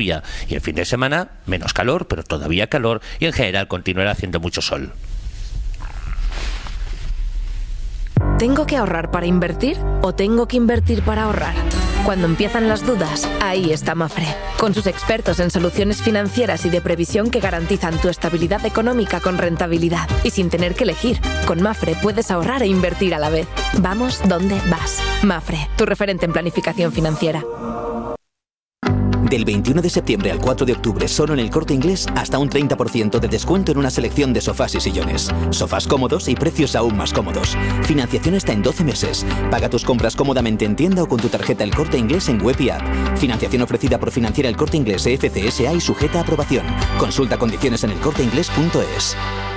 lluvia. Y el fin de semana, menos calor, pero todavía calor, y en general continuará haciendo mucho sol. ¿Tengo que ahorrar para invertir o tengo que invertir para ahorrar? Cuando empiezan las dudas, ahí está Mapfre, con sus expertos en soluciones financieras y de previsión que garantizan tu estabilidad económica con rentabilidad y sin tener que elegir. Con Mapfre puedes ahorrar e invertir a la vez. Vamos donde vas. Mapfre, tu referente en planificación financiera. Del 21 de septiembre al 4 de octubre, solo en El Corte Inglés, hasta un 30% de descuento en una selección de sofás y sillones. Sofás cómodos y precios aún más cómodos. Financiación hasta en 12 meses. Paga tus compras cómodamente en tienda o con tu tarjeta El Corte Inglés en web y app. Financiación ofrecida por Financiera El Corte Inglés FCSA y sujeta a aprobación. Consulta condiciones en elcorteinglés.es.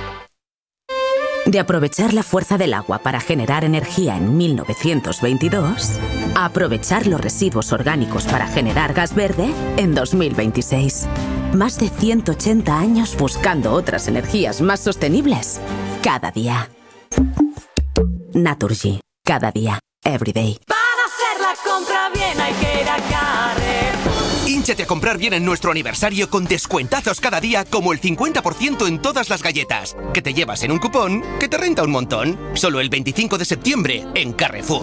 De aprovechar la fuerza del agua para generar energía en 1922, a aprovechar los residuos orgánicos para generar gas verde en 2026. Más de 180 años buscando otras energías más sostenibles cada día. Naturgy, cada día, every day. Para hacer la compra bien hay que ir a Carrer. Hínchate a comprar bien en nuestro aniversario con descuentazos cada día, como el 50% en todas las galletas, que te llevas en un cupón que te renta un montón. Solo el 25 de septiembre en Carrefour.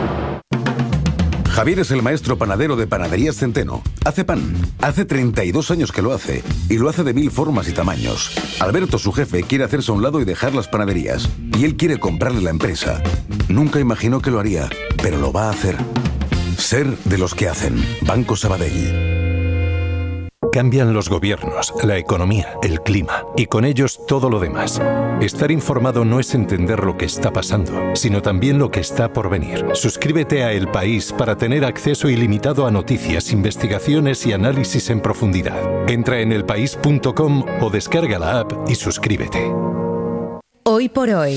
Javier es el maestro panadero de Panaderías Centeno. Hace pan. Hace 32 años que lo hace. Y lo hace de 1000 formas y tamaños. Alberto, su jefe, quiere hacerse a un lado y dejar las panaderías. Y él quiere comprarle la empresa. Nunca imaginó que lo haría, pero lo va a hacer. Ser de los que hacen. Banco Sabadell. Cambian los gobiernos, la economía, el clima y con ellos todo lo demás. Estar informado no es entender lo que está pasando, sino también lo que está por venir. Suscríbete a El País para tener acceso ilimitado a noticias, investigaciones y análisis en profundidad. Entra en elpaís.com o descarga la app y suscríbete. Hoy por hoy,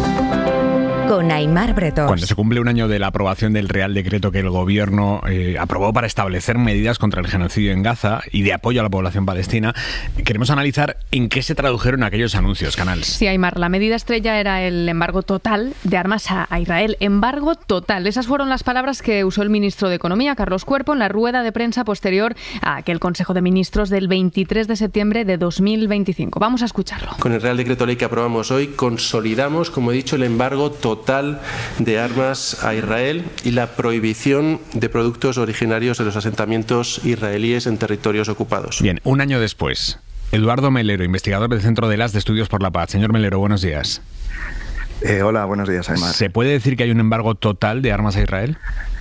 con Aimar Bretós. Cuando se cumple un año de la aprobación del Real Decreto que el Gobierno aprobó para establecer medidas contra el genocidio en Gaza y de apoyo a la población palestina, queremos analizar en qué se tradujeron aquellos anuncios, Canals. Sí, Aimar, la medida estrella era el embargo total de armas a Israel. Embargo total. Esas fueron las palabras que usó el ministro de Economía, Carlos Cuerpo, en la rueda de prensa posterior a aquel Consejo de Ministros del 23 de septiembre de 2025. Vamos a escucharlo. Con el Real Decreto Ley que aprobamos hoy, consolidamos, como he dicho, el embargo total de armas a Israel y la prohibición de productos originarios de los asentamientos israelíes en territorios ocupados. Bien, un año después, Eduardo Melero, investigador del Centro de de Estudios por la Paz. Señor Melero, buenos días. Hola, buenos días, Aimar. ¿Se puede decir que hay un embargo total de armas a Israel?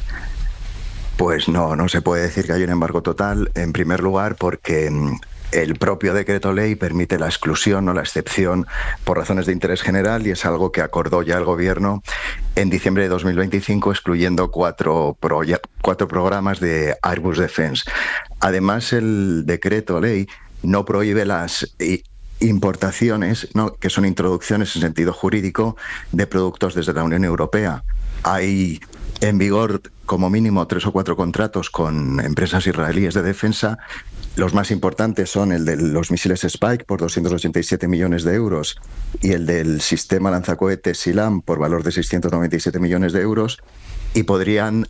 Pues no se puede decir que hay un embargo total, en primer lugar porque el propio decreto ley permite la exclusión o la excepción por razones de interés general y es algo que acordó ya el Gobierno en diciembre de 2025, excluyendo cuatro programas de Airbus Defence. Además, el decreto ley no prohíbe las importaciones, que son introducciones en sentido jurídico de productos desde la Unión Europea. Hay en vigor como mínimo 3 o 4 contratos con empresas israelíes de defensa. Los más importantes son el de los misiles Spike por 287 millones de euros y el del sistema lanzacohetes SILAM por valor de 697 millones de euros, y podrían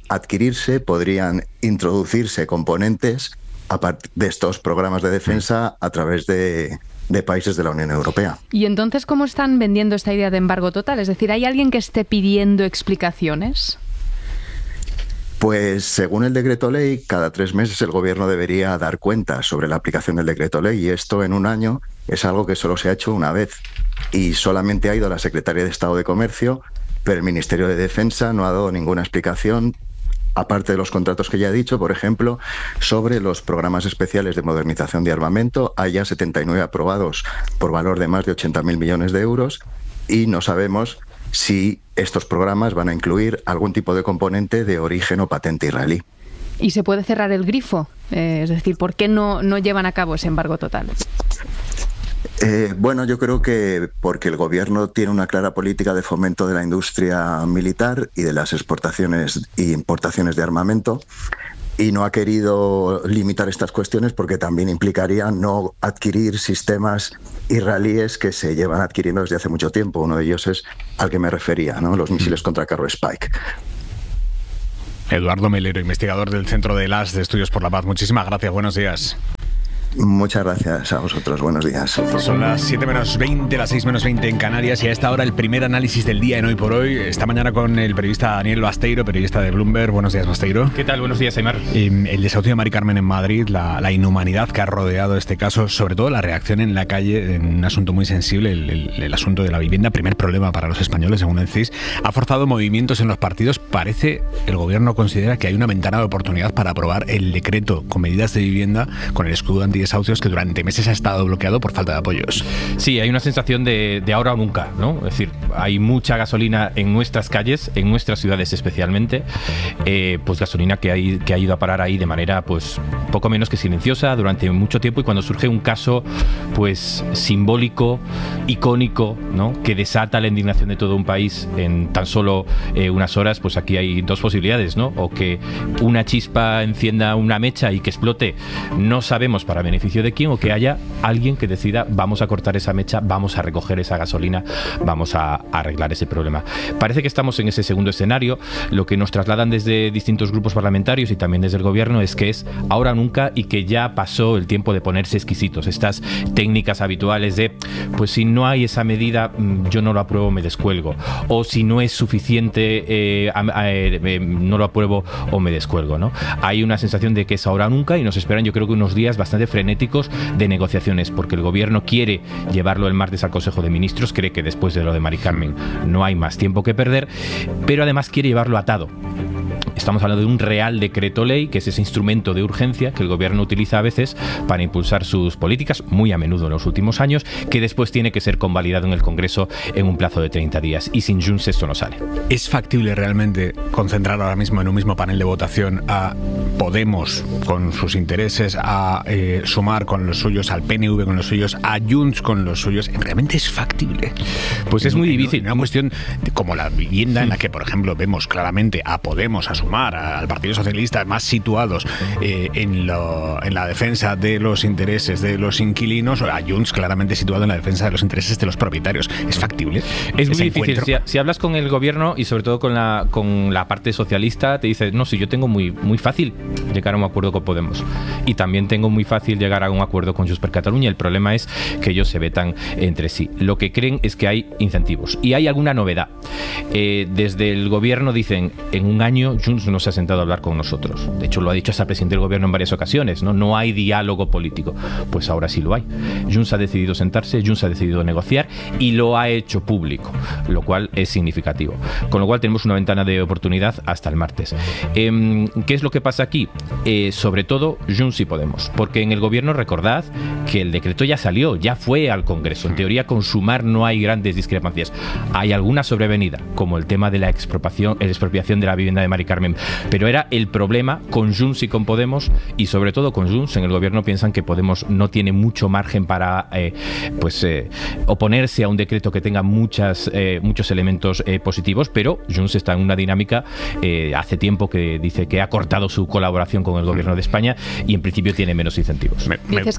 introducirse componentes de estos programas de defensa a través de países de la Unión Europea. ¿Y entonces cómo están vendiendo esta idea de embargo total? Es decir, ¿hay alguien que esté pidiendo explicaciones? Pues según el decreto ley, cada 3 meses el Gobierno debería dar cuenta sobre la aplicación del decreto ley, y esto en un año es algo que solo se ha hecho una vez y solamente ha ido la Secretaría de Estado de Comercio, pero el Ministerio de Defensa no ha dado ninguna explicación, aparte de los contratos que ya he dicho, por ejemplo, sobre los programas especiales de modernización de armamento. Hay ya 79 aprobados por valor de más de 80.000 millones de euros y no sabemos si estos programas van a incluir algún tipo de componente de origen o patente israelí. ¿Y se puede cerrar el grifo? Es decir, ¿por qué no llevan a cabo ese embargo total? Bueno, yo creo que porque el Gobierno tiene una clara política de fomento de la industria militar y de las exportaciones e importaciones de armamento, y no ha querido limitar estas cuestiones porque también implicaría no adquirir sistemas israelíes que se llevan adquiriendo desde hace mucho tiempo. Uno de ellos es al que me refería, ¿no? Los misiles contracarro Spike. Eduardo Melero, investigador del Centro de Estudios por la Paz. Muchísimas gracias, buenos días. Muchas gracias a vosotros. Buenos días. Son las 7 menos 20, las 6 menos 20 en Canarias, y a esta hora el primer análisis del día en Hoy por Hoy. Esta mañana con el periodista Daniel Basteiro, periodista de Bloomberg. Buenos días, Basteiro. ¿Qué tal? Buenos días, Aimar. El desahucio de Mari Carmen en Madrid, la inhumanidad que ha rodeado este caso, sobre todo la reacción en la calle en un asunto muy sensible, el asunto de la vivienda, primer problema para los españoles, según el CIS, ha forzado movimientos en los partidos. Parece, el gobierno considera que hay una ventana de oportunidad para aprobar el decreto con medidas de vivienda, con el escudo antidesahucios, que durante meses ha estado bloqueado por falta de apoyos. Sí, hay una sensación de ahora o nunca, ¿no? Es decir, hay mucha gasolina en nuestras calles, en nuestras ciudades especialmente, pues gasolina que ha ido a parar ahí de manera pues poco menos que silenciosa durante mucho tiempo, y cuando surge un caso pues simbólico, icónico, ¿no?, que desata la indignación de todo un país en tan solo unas horas, pues aquí hay dos posibilidades, ¿no? O que una chispa encienda una mecha y que explote, no sabemos para beneficio de quién, o que haya alguien que decida vamos a cortar esa mecha, vamos a recoger esa gasolina, vamos a arreglar ese problema. Parece que estamos en ese segundo escenario. Lo que nos trasladan desde distintos grupos parlamentarios y también desde el gobierno es que es ahora o nunca, y que ya pasó el tiempo de ponerse exquisitos. Estas técnicas habituales de pues si no hay esa medida yo no lo apruebo, me descuelgo, o si no es suficiente no lo apruebo o me descuelgo, ¿no? Hay una sensación de que es ahora o nunca, y nos esperan, yo creo que unos días bastante frenéticos de negociaciones, porque el gobierno quiere llevarlo el martes al Consejo de Ministros, cree que después de lo de Mari Carmen no hay más tiempo que perder, pero además quiere llevarlo atado. Estamos hablando de un Real Decreto Ley, que es ese instrumento de urgencia que el gobierno utiliza a veces para impulsar sus políticas, muy a menudo en los últimos años, que después tiene que ser convalidado en el Congreso en un plazo de 30 días. Y sin Junts esto no sale. ¿Es factible realmente concentrar ahora mismo en un mismo panel de votación a Podemos con sus intereses, a Sumar con los suyos, al PNV con los suyos, a Junts con los suyos? ¿Realmente es factible? Pues es muy difícil. Una cuestión como la vivienda, en la que, por ejemplo, vemos claramente a Podemos, a Sumar, al Partido Socialista, más situados en la defensa de los intereses de los inquilinos, a Junts claramente situado en la defensa de los intereses de los propietarios. ¿Es factible? Es muy difícil. Si hablas con el gobierno y sobre todo con la parte socialista, te dice, no, si yo tengo muy fácil llegar a un acuerdo con Podemos, y también tengo muy fácil llegar a un acuerdo con Junts per Catalunya. El problema es que ellos se vetan entre sí. Lo que creen es que hay incentivos y hay alguna novedad. Desde el gobierno dicen, en un año Junts no se ha sentado a hablar con nosotros. De hecho, lo ha dicho hasta el presidente del gobierno en varias ocasiones, ¿no? No hay diálogo político. Pues ahora sí lo hay. Junts ha decidido sentarse, Junts ha decidido negociar y lo ha hecho público, lo cual es significativo. Con lo cual tenemos una ventana de oportunidad hasta el martes. ¿Qué es lo que pasa aquí? Sobre todo Junts y Podemos, porque en el gobierno recordad que el decreto ya salió, ya fue al Congreso. En teoría con Sumar no hay grandes discrepancias. Hay alguna sobrevenida, como el tema de la expropiación de la vivienda de Mari Carmen, pero era el problema con Junts y con Podemos, y sobre todo con Junts. En el gobierno piensan que Podemos no tiene mucho margen para oponerse a un decreto que tenga muchos elementos positivos, pero Junts está en una dinámica hace tiempo que dice que ha cortado su colaboración con el gobierno de España y en principio tiene menos incentivos. Dices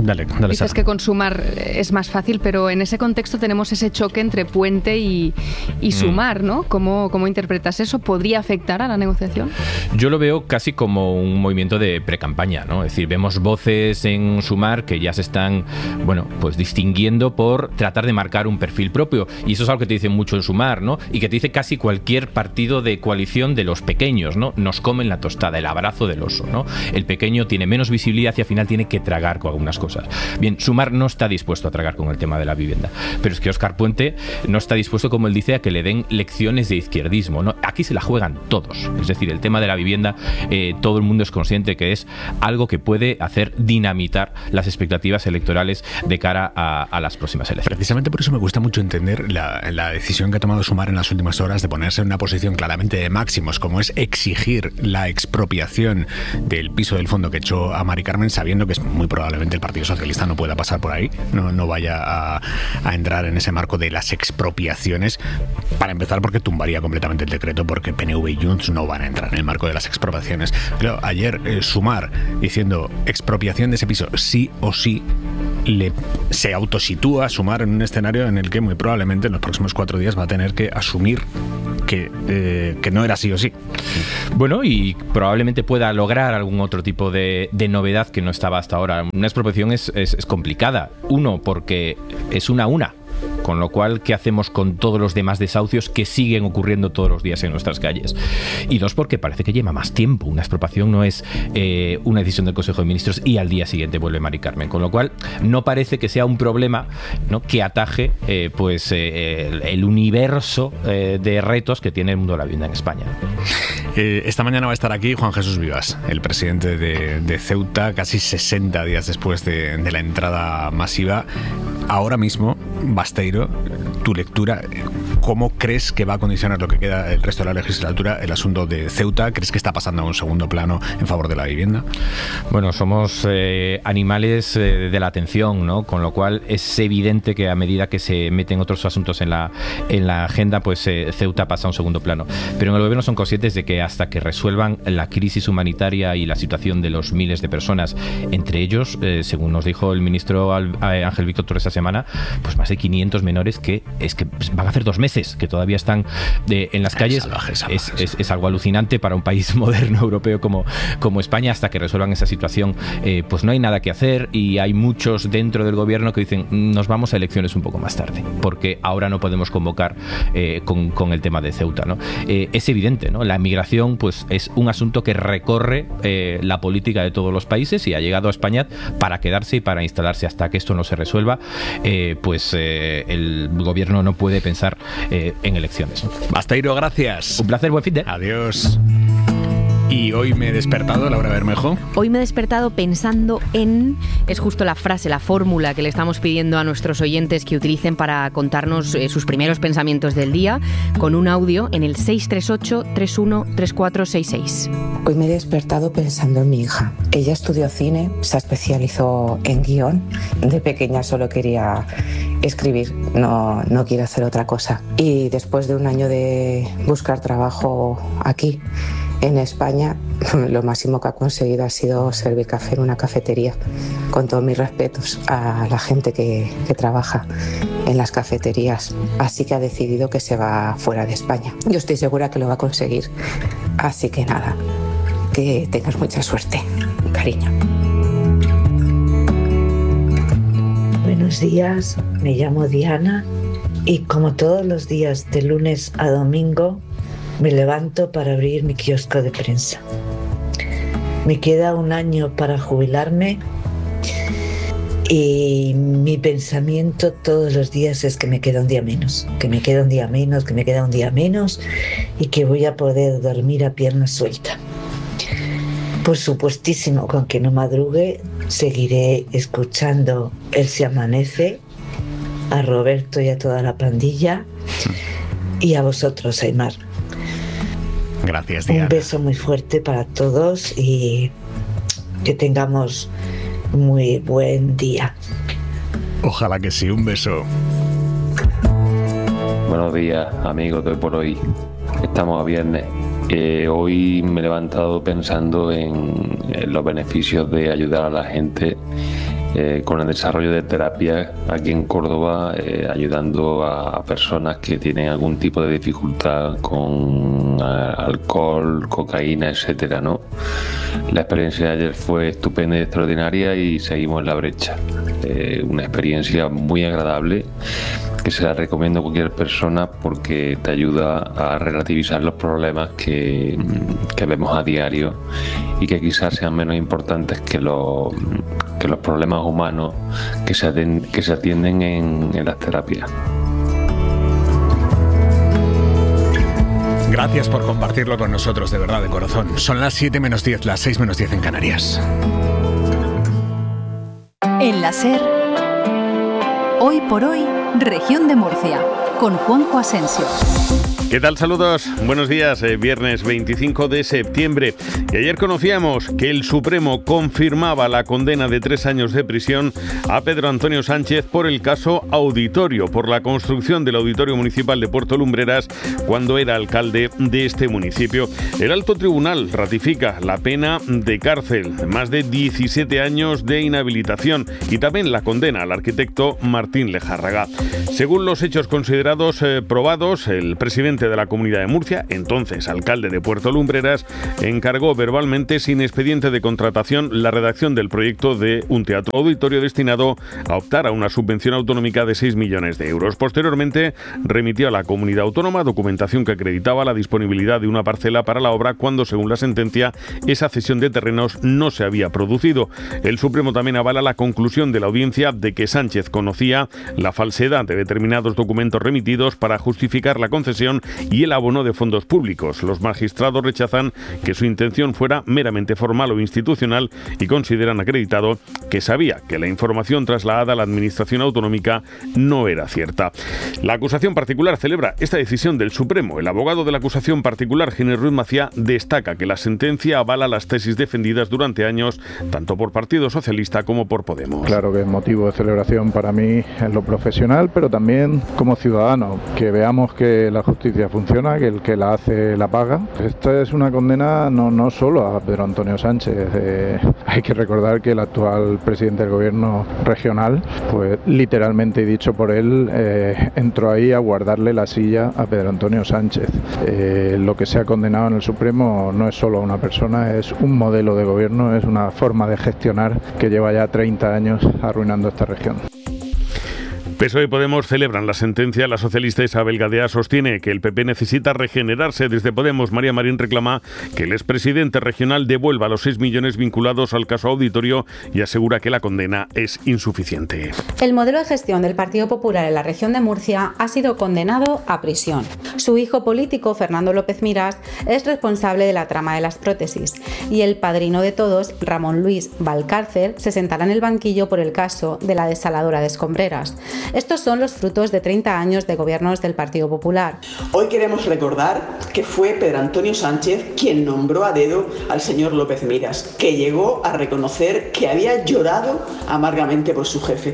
que con Sumar es más fácil, pero en ese contexto tenemos ese choque entre Puente y Sumar, ¿no? ¿Cómo interpretas eso? ¿Podría afectar a la negociación? Yo lo veo casi como un movimiento de precampaña, ¿no? Es decir, vemos voces en Sumar que ya se están, pues distinguiendo por tratar de marcar un perfil propio, y eso es algo que te dicen mucho en Sumar, ¿no? Y que te dice casi cualquier partido de coalición de los pequeños, ¿no? Nos comen la tostada, el abrazo del oso, ¿no? El pequeño tiene menos visibilidad y al final tiene que tragar con algunas cosas. Bien, Sumar no está dispuesto a tragar con el tema de la vivienda, pero es que Óscar Puente no está dispuesto, como él dice, a que le den lecciones de izquierdismo, ¿no? Aquí se la juegan todos. Es decir, el tema de la vivienda, todo el mundo es consciente que es algo que puede hacer dinamitar las expectativas electorales de cara a las próximas elecciones. Precisamente por eso me gusta mucho entender la decisión que ha tomado Sumar en las últimas horas de ponerse en una posición claramente de máximos, como es exigir la expropiación del piso del fondo que echó a Mari Carmen, sabiendo que es muy probablemente el Partido Socialista no pueda pasar por ahí, no vaya a entrar en ese marco de las expropiaciones, para empezar porque tumbaría completamente el decreto, porque PNV y Junts no van a entrar en el marco de las expropiaciones. Pero ayer Sumar diciendo expropiación de ese piso sí o sí, se autositúa Sumar en un escenario en el que muy probablemente en los próximos 4 días va a tener que asumir que no era sí o sí. Bueno, y probablemente pueda lograr algún otro tipo de novedad que no estaba hasta ahora. Una expropiación es complicada. Uno, porque es una. Con lo cual, ¿qué hacemos con todos los demás desahucios que siguen ocurriendo todos los días en nuestras calles? Y dos, porque parece que lleva más tiempo. Una expropiación no es una decisión del Consejo de Ministros y al día siguiente vuelve Mari Carmen. Con lo cual, no parece que sea un problema, ¿no?, que ataje el universo de retos que tiene el mundo de la vivienda en España. Esta mañana va a estar aquí Juan Jesús Vivas, el presidente de Ceuta, casi 60 días después de la entrada masiva. Ahora mismo, Basteiro, tu lectura, ¿cómo crees que va a condicionar lo que queda el resto de la legislatura el asunto de Ceuta? ¿Crees que está pasando a un segundo plano en favor de la vivienda? Bueno, somos animales de la atención, ¿no? Con lo cual es evidente que a medida que se meten otros asuntos en la agenda, pues Ceuta pasa a un segundo plano. Pero en el gobierno son conscientes de que hasta que resuelvan la crisis humanitaria y la situación de los miles de personas, entre ellos, según nos dijo el ministro Ángel Víctor Torres esta semana, pues más de 500 menores que van a hacer 2 meses que todavía están en las calles. Salvajes. Es algo alucinante para un país moderno europeo como España. Hasta que resuelvan esa situación, pues no hay nada que hacer, y hay muchos dentro del gobierno que dicen nos vamos a elecciones un poco más tarde, porque ahora no podemos convocar con el tema de Ceuta, ¿no? Es evidente, ¿no? La migración pues es un asunto que recorre la política de todos los países y ha llegado a España para quedarse y para instalarse. Hasta que esto no se resuelva, el gobierno no puede pensar en elecciones. Basteiro, gracias. Un placer, buen fin de. Adiós. Y hoy me he despertado, Laura Bermejo. Hoy me he despertado pensando en... Es justo la frase, la fórmula que le estamos pidiendo a nuestros oyentes que utilicen para contarnos sus primeros pensamientos del día, con un audio en el 638-313466. Hoy me he despertado pensando en mi hija. Ella estudió cine, se especializó en guión. De pequeña solo quería escribir, no quiere hacer otra cosa. Y después de un año de buscar trabajo aquí, en España, lo máximo que ha conseguido ha sido servir café en una cafetería. Con todos mis respetos a la gente que trabaja en las cafeterías. Así que ha decidido que se va fuera de España. Yo estoy segura que lo va a conseguir. Así que nada, que tengas mucha suerte. Cariño. Buenos días, me llamo Diana y como todos los días de lunes a domingo, me levanto para abrir mi kiosco de prensa. Me queda un año para jubilarme y mi pensamiento todos los días es que me queda un día menos, que me queda un día menos, que me queda un día menos y que voy a poder dormir a pierna suelta. Por supuestísimo, con que no madrugue, seguiré escuchando El Se Amanece, a Roberto y a toda la pandilla y a vosotros, Aimar. Gracias, Diana. Un beso muy fuerte para todos y que tengamos muy buen día. Ojalá que sí, un beso. Buenos días, amigos de Hoy por Hoy. Estamos a viernes. Hoy me he levantado pensando en los beneficios de ayudar a la gente con el desarrollo de terapias aquí en Córdoba, ayudando a personas que tienen algún tipo de dificultad con alcohol, cocaína, etcétera, ¿no? La experiencia de ayer fue estupenda y extraordinaria y seguimos en la brecha. Una experiencia muy agradable que se la recomiendo a cualquier persona porque te ayuda a relativizar los problemas que vemos a diario y que quizás sean menos importantes que los problemas humanos que se atienden en las terapias. Gracias por compartirlo con nosotros, de verdad, de corazón. Son las 7 menos 10, las 6 menos 10 en Canarias. En la SER, Hoy por Hoy, Región de Murcia, con Juanjo Asensio. ¿Qué tal? Saludos, buenos días, viernes 25 de septiembre. Y ayer conocíamos que el Supremo confirmaba la condena de 3 años de prisión a Pedro Antonio Sánchez por el caso Auditorio, por la construcción del Auditorio Municipal de Puerto Lumbreras cuando era alcalde de este municipio. El Alto Tribunal ratifica la pena de cárcel, más de 17 años de inhabilitación y también la condena al arquitecto Martín Lejárraga. Según los hechos considerados probados, el presidente presidente de la Comunidad de Murcia, entonces alcalde de Puerto Lumbreras, encargó verbalmente, sin expediente de contratación, la redacción del proyecto de un teatro auditorio destinado a optar a una subvención autonómica de 6 millones de euros. Posteriormente, remitió a la comunidad autónoma documentación que acreditaba la disponibilidad de una parcela para la obra cuando, según la sentencia, esa cesión de terrenos no se había producido. El Supremo también avala la conclusión de la audiencia de que Sánchez conocía la falsedad de determinados documentos remitidos para justificar la concesión y el abono de fondos públicos. Los magistrados rechazan que su intención fuera meramente formal o institucional y consideran acreditado que sabía que la información trasladada a la Administración autonómica no era cierta. La acusación particular celebra esta decisión del Supremo. El abogado de la acusación particular, Ginés Ruiz Maciá, destaca que la sentencia avala las tesis defendidas durante años, tanto por Partido Socialista como por Podemos. Claro que es motivo de celebración para mí en lo profesional, pero también como ciudadano, que veamos que la justicia funciona, que el que la hace la paga. Esta es una condena no solo a Pedro Antonio Sánchez. Hay que recordar que el actual presidente del gobierno regional, pues literalmente y dicho por él, entró ahí a guardarle la silla a Pedro Antonio Sánchez. Lo que se ha condenado en el Supremo no es solo a una persona, es un modelo de gobierno, es una forma de gestionar que lleva ya 30 años arruinando esta región. PSOE y Podemos celebran la sentencia. La socialista Isabel Gadea sostiene que el PP necesita regenerarse. Desde Podemos, María Marín reclama que el expresidente regional devuelva los 6 millones vinculados al caso auditorio y asegura que la condena es insuficiente. El modelo de gestión del Partido Popular en la región de Murcia ha sido condenado a prisión. Su hijo político, Fernando López Miras, es responsable de la trama de las prótesis y el padrino de todos, Ramón Luis Valcárcel, se sentará en el banquillo por el caso de la desaladora de Escombreras. Estos son los frutos de 30 años de gobiernos del Partido Popular. Hoy queremos recordar que fue Pedro Antonio Sánchez quien nombró a dedo al señor López Miras, que llegó a reconocer que había llorado amargamente por su jefe.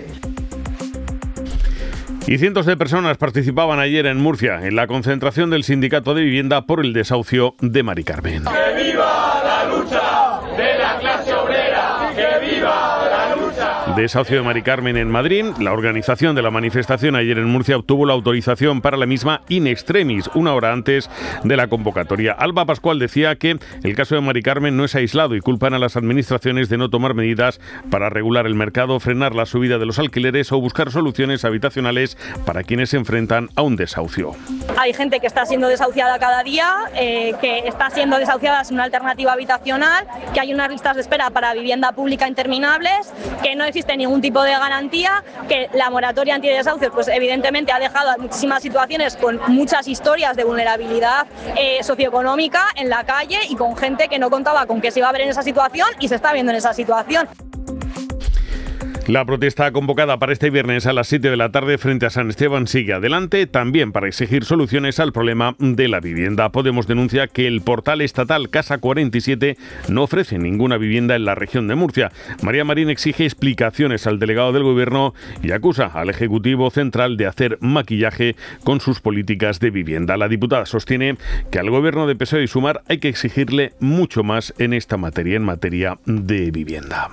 Y cientos de personas participaban ayer en Murcia en la concentración del Sindicato de Vivienda por el desahucio de Mari Carmen. ¡Que viva la lucha de la clase obrera! ¡Que viva la lucha! Desahucio de Mari Carmen en Madrid. La organización de la manifestación ayer en Murcia obtuvo la autorización para la misma in extremis, una hora antes de la convocatoria. Alba Pascual decía que el caso de Mari Carmen no es aislado y culpan a las administraciones de no tomar medidas para regular el mercado, frenar la subida de los alquileres o buscar soluciones habitacionales para quienes se enfrentan a un desahucio. Hay gente que está siendo desahuciada cada día, que está siendo desahuciada sin una alternativa habitacional, que hay unas listas de espera para vivienda pública interminables, que no existe ningún tipo de garantía, que la moratoria antidesahucios pues evidentemente ha dejado muchísimas situaciones con muchas historias de vulnerabilidad socioeconómica en la calle y con gente que no contaba con que se iba a ver en esa situación y se está viendo en esa situación. La protesta convocada para este viernes a las 7 de la tarde frente a San Esteban sigue adelante, también para exigir soluciones al problema de la vivienda. Podemos denuncia que el portal estatal Casa 47 no ofrece ninguna vivienda en la región de Murcia. María Marín exige explicaciones al delegado del Gobierno y acusa al Ejecutivo Central de hacer maquillaje con sus políticas de vivienda. La diputada sostiene que al Gobierno de PSOE y Sumar hay que exigirle mucho más en esta materia, en materia de vivienda.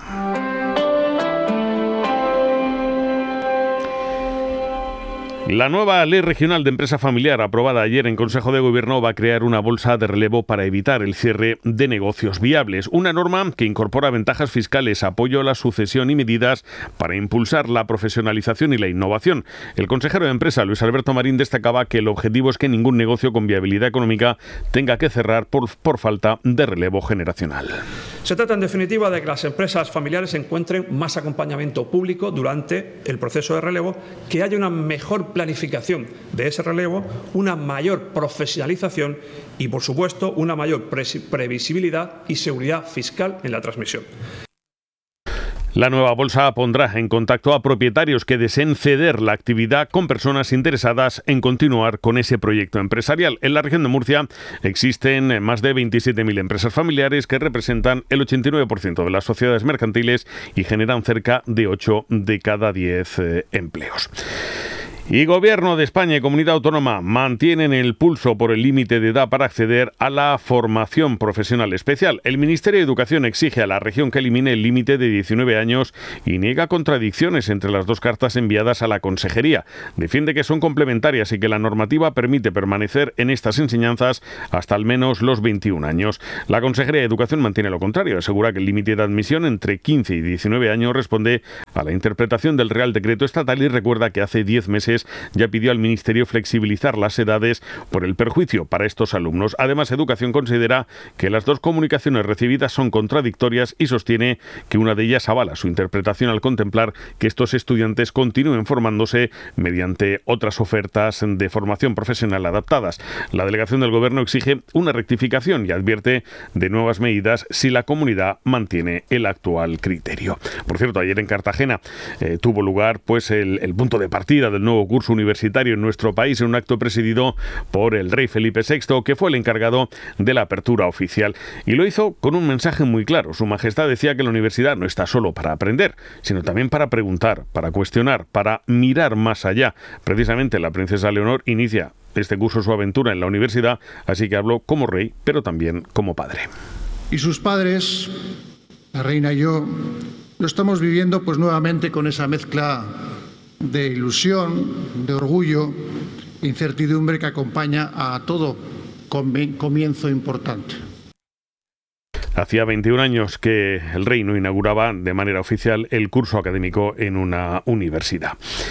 La nueva Ley Regional de Empresa Familiar, aprobada ayer en Consejo de Gobierno, va a crear una bolsa de relevo para evitar el cierre de negocios viables. Una norma que incorpora ventajas fiscales, apoyo a la sucesión y medidas para impulsar la profesionalización y la innovación. El consejero de Empresa, Luis Alberto Marín, destacaba que el objetivo es que ningún negocio con viabilidad económica tenga que cerrar por falta de relevo generacional. Se trata, en definitiva, de que las empresas familiares encuentren más acompañamiento público durante el proceso de relevo, que haya una mejor planificación de ese relevo, una mayor profesionalización y, por supuesto, una mayor previsibilidad y seguridad fiscal en la transmisión. La nueva bolsa pondrá en contacto a propietarios que deseen ceder la actividad con personas interesadas en continuar con ese proyecto empresarial. En la región de Murcia existen más de 27.000 empresas familiares que representan el 89% de las sociedades mercantiles y generan cerca de 8 de cada 10 empleos. Y Gobierno de España y Comunidad Autónoma mantienen el pulso por el límite de edad para acceder a la formación profesional especial. El Ministerio de Educación exige a la región que elimine el límite de 19 años y niega contradicciones entre las dos cartas enviadas a la Consejería. Defiende que son complementarias y que la normativa permite permanecer en estas enseñanzas hasta al menos los 21 años. La Consejería de Educación mantiene lo contrario. Asegura que el límite de admisión entre 15 y 19 años responde a la interpretación del Real Decreto Estatal y recuerda que hace 10 meses ya pidió al Ministerio flexibilizar las edades por el perjuicio para estos alumnos. Además, Educación considera que las dos comunicaciones recibidas son contradictorias y sostiene que una de ellas avala su interpretación al contemplar que estos estudiantes continúen formándose mediante otras ofertas de formación profesional adaptadas. La delegación del Gobierno exige una rectificación y advierte de nuevas medidas si la comunidad mantiene el actual criterio. Por cierto, ayer en Cartagena tuvo lugar el punto de partida del nuevo curso universitario en nuestro país en un acto presidido por el rey Felipe VI, que fue el encargado de la apertura oficial. Y lo hizo con un mensaje muy claro. Su Majestad decía que la universidad no está solo para aprender, sino también para preguntar, para cuestionar, para mirar más allá. Precisamente la princesa Leonor inicia este curso su aventura en la universidad, así que habló como rey, pero también como padre. Y sus padres, la reina y yo, lo estamos viviendo nuevamente con esa mezcla de ilusión, de orgullo, incertidumbre que acompaña a todo comienzo importante. Hacía 21 años que el rey no inauguraba de manera oficial el curso académico en una universidad.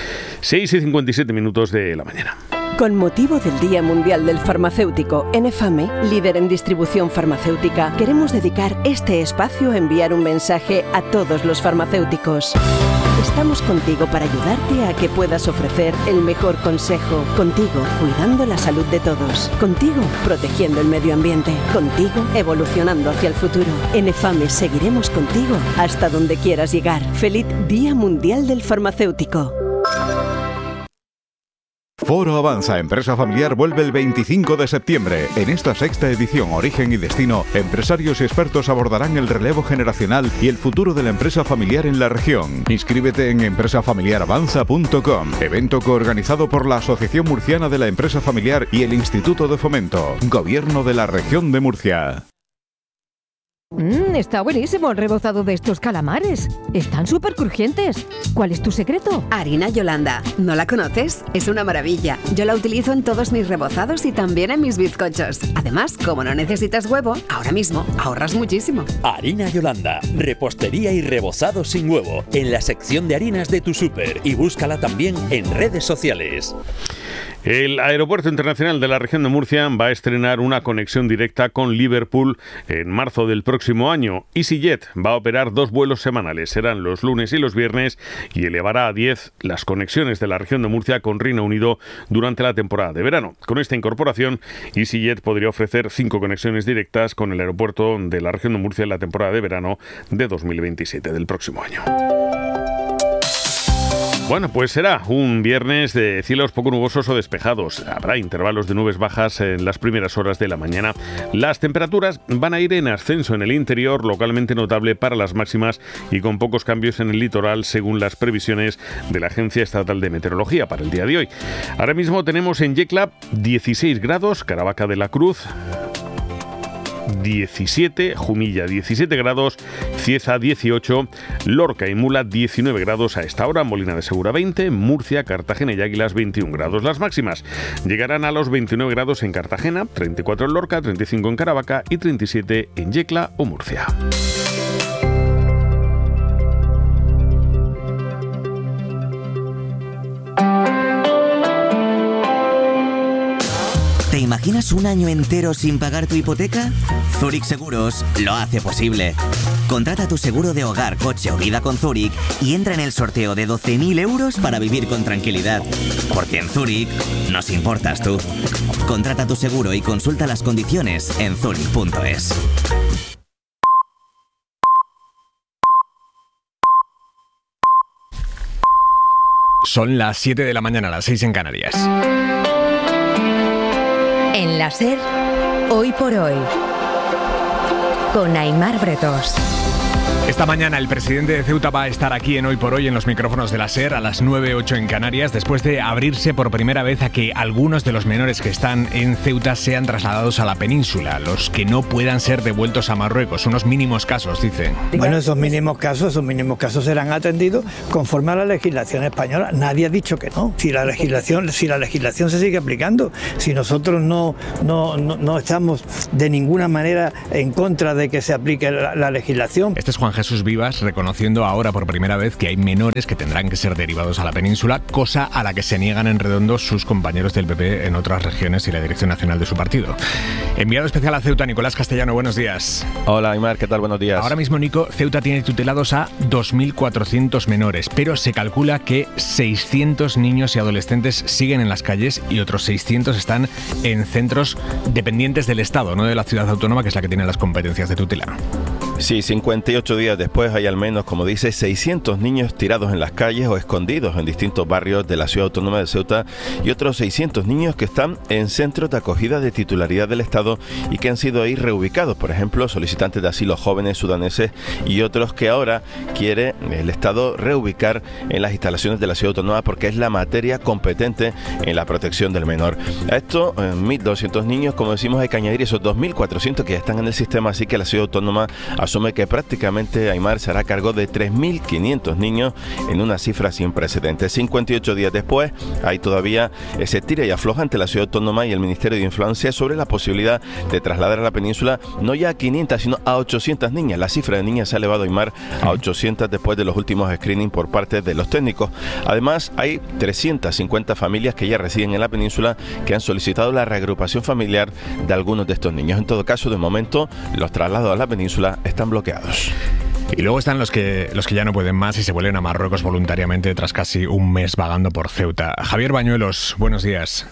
6:57 de la mañana. Con motivo del Día Mundial del Farmacéutico, en EFAME, líder en distribución farmacéutica, queremos dedicar este espacio a enviar un mensaje a todos los farmacéuticos. Estamos contigo para ayudarte a que puedas ofrecer el mejor consejo. Contigo, cuidando la salud de todos. Contigo, protegiendo el medio ambiente. Contigo, evolucionando hacia el futuro. En EFAME seguiremos contigo hasta donde quieras llegar. ¡Feliz Día Mundial del Farmacéutico! Foro Avanza Empresa Familiar vuelve el 25 de septiembre. En esta sexta edición Origen y Destino, empresarios y expertos abordarán el relevo generacional y el futuro de la empresa familiar en la región. Inscríbete en empresafamiliaravanza.com, evento coorganizado por la Asociación Murciana de la Empresa Familiar y el Instituto de Fomento, Gobierno de la Región de Murcia. Está buenísimo el rebozado de estos calamares. Están súper crujientes. ¿Cuál es tu secreto? Harina Yolanda. ¿No la conoces? Es una maravilla. Yo la utilizo en todos mis rebozados y también en mis bizcochos. Además, como no necesitas huevo, ahora mismo ahorras muchísimo. Harina Yolanda. Repostería y rebozado sin huevo. En la sección de harinas de tu súper. Y búscala también en redes sociales. El Aeropuerto Internacional de la Región de Murcia va a estrenar una conexión directa con Liverpool en marzo del próximo año. EasyJet va a operar 2 vuelos semanales, serán los lunes y los viernes, y elevará a 10 las conexiones de la Región de Murcia con Reino Unido durante la temporada de verano. Con esta incorporación, EasyJet podría ofrecer 5 conexiones directas con el aeropuerto de la Región de Murcia en la temporada de verano de 2027, del próximo año. Bueno, pues será un viernes de cielos poco nubosos o despejados. Habrá intervalos de nubes bajas en las primeras horas de la mañana. Las temperaturas van a ir en ascenso en el interior, localmente notable para las máximas y con pocos cambios en el litoral, según las previsiones de la Agencia Estatal de Meteorología para el día de hoy. Ahora mismo tenemos en Yecla 16 grados, Caravaca de la Cruz 17, Jumilla 17 grados, Cieza 18, Lorca y Mula 19 grados a esta hora, Molina de Segura 20, Murcia, Cartagena y Águilas 21 grados. Las máximas llegarán a los 29 grados en Cartagena, 34 en Lorca, 35 en Caravaca y 37 en Yecla o Murcia. ¿Te imaginas un año entero sin pagar tu hipoteca? Zurich Seguros lo hace posible. Contrata tu seguro de hogar, coche o vida con Zurich y entra en el sorteo de 12.000 euros para vivir con tranquilidad. Porque en Zurich nos importas tú. Contrata tu seguro y consulta las condiciones en zurich.es. Son las 7 de la mañana, las 6 en Canarias. En la SER, Hoy por Hoy, con Aimar Bretos. Esta mañana el presidente de Ceuta va a estar aquí en Hoy por Hoy en los micrófonos de la SER a las 9:08 en Canarias, después de abrirse por primera vez a que algunos de los menores que están en Ceuta sean trasladados a la península, los que no puedan ser devueltos a Marruecos, unos mínimos casos, dicen. Bueno, esos mínimos casos serán atendidos conforme a la legislación española. Nadie ha dicho que no. Si la legislación se sigue aplicando, si nosotros no estamos de ninguna manera en contra de que se aplique la legislación. Este es Juan Jesús Vivas reconociendo ahora por primera vez que hay menores que tendrán que ser derivados a la península, cosa a la que se niegan en redondo sus compañeros del PP en otras regiones y la dirección nacional de su partido. Enviado especial a Ceuta, Nicolás Castellano, buenos días. Hola, Aimar, ¿qué tal? Buenos días. Ahora mismo, Nico, Ceuta tiene tutelados a 2.400 menores, pero se calcula que 600 niños y adolescentes siguen en las calles y otros 600 están en centros dependientes del Estado, no de la ciudad autónoma, que es la que tiene las competencias de tutela. Sí, 58 días después hay al menos, como dice, 600 niños tirados en las calles o escondidos en distintos barrios de la ciudad autónoma de Ceuta y otros 600 niños que están en centros de acogida de titularidad del Estado y que han sido ahí reubicados, por ejemplo, solicitantes de asilo jóvenes sudaneses y otros que ahora quiere el Estado reubicar en las instalaciones de la ciudad autónoma porque es la materia competente en la protección del menor. A esto, 1.200 niños, como decimos, hay que añadir esos 2.400 que ya están en el sistema, así que la ciudad autónoma asume que prácticamente Aimar se hará cargo de 3.500 niños en una cifra sin precedentes. 58 días después hay todavía ese tira y afloja entre la ciudad autónoma y el Ministerio de Infancia sobre la posibilidad de trasladar a la península no ya a 500 sino a 800 niñas. La cifra de niñas se ha elevado, Aimar, a 800 después de los últimos screening por parte de los técnicos. Además hay 350 familias que ya residen en la península que han solicitado la reagrupación familiar de algunos de estos niños. En todo caso, de momento, los traslados a la península están bloqueados. Y luego están los que ya no pueden más y se vuelven a Marruecos voluntariamente tras casi un mes vagando por Ceuta. Javier Bañuelos, buenos días.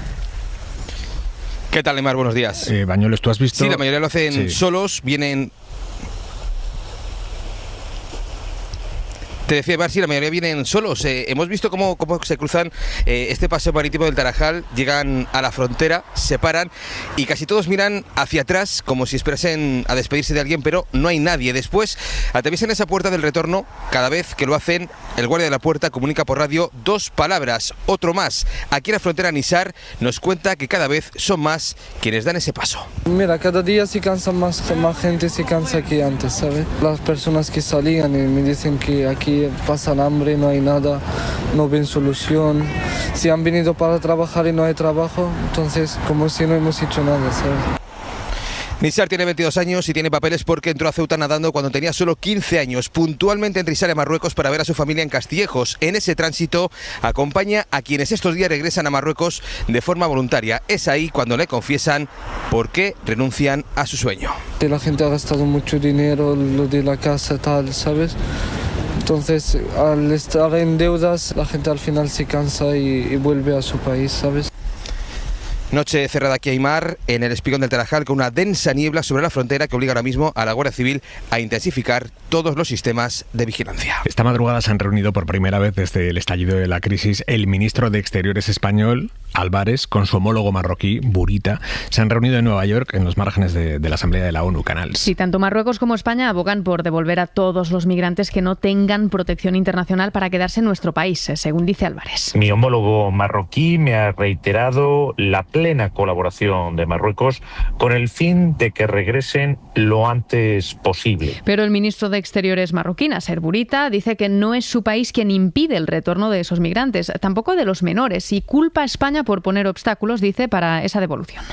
¿Qué tal, Aimar? Buenos días. Bañuelos, ¿tú has visto? Sí, la mayoría lo hacen solos, vienen... Te decía, Aimar, sí, la mayoría vienen solos. Hemos visto cómo se cruzan este paseo marítimo del Tarajal, llegan a la frontera, se paran y casi todos miran hacia atrás como si esperasen a despedirse de alguien, pero no hay nadie. Después atraviesan esa puerta del retorno. Cada vez que lo hacen, el guardia de la puerta comunica por radio 2 palabras, otro más. Aquí en la frontera Nisar nos cuenta que cada vez son más quienes dan ese paso. Mira, cada día se cansa más gente, se cansa que antes, ¿sabes? Las personas que salían y me dicen que aquí pasan hambre, no hay nada, no ven solución. Si han venido para trabajar y no hay trabajo, entonces como si no hemos hecho nada, ¿sabes? Nisar tiene 22 años y tiene papeles porque entró a Ceuta nadando cuando tenía solo 15 años. Puntualmente entra y sale a Marruecos para ver a su familia en Castillejos. En ese tránsito acompaña a quienes estos días regresan a Marruecos de forma voluntaria. Es ahí cuando le confiesan por qué renuncian a su sueño. La gente ha gastado mucho dinero, lo de la casa, tal, ¿sabes? Entonces, al estar en deudas, la gente al final se cansa y vuelve a su país, ¿sabes? Noche cerrada aquí, Aimar, en el espigón del Tarajal, con una densa niebla sobre la frontera que obliga ahora mismo a la Guardia Civil a intensificar todos los sistemas de vigilancia. Esta madrugada se han reunido por primera vez desde el estallido de la crisis el ministro de Exteriores español, Álvarez, con su homólogo marroquí, Burita. Se han reunido en Nueva York, en los márgenes de la Asamblea de la ONU, Canals. Sí, tanto Marruecos como España abogan por devolver a todos los migrantes que no tengan protección internacional para quedarse en nuestro país, según dice Álvarez. Mi homólogo marroquí me ha reiterado la plena colaboración de Marruecos con el fin de que regresen lo antes posible. Pero el ministro de Exteriores marroquí, Nasser Bourita, dice que no es su país quien impide el retorno de esos migrantes, tampoco de los menores, y culpa a España por poner obstáculos, dice, para esa devolución.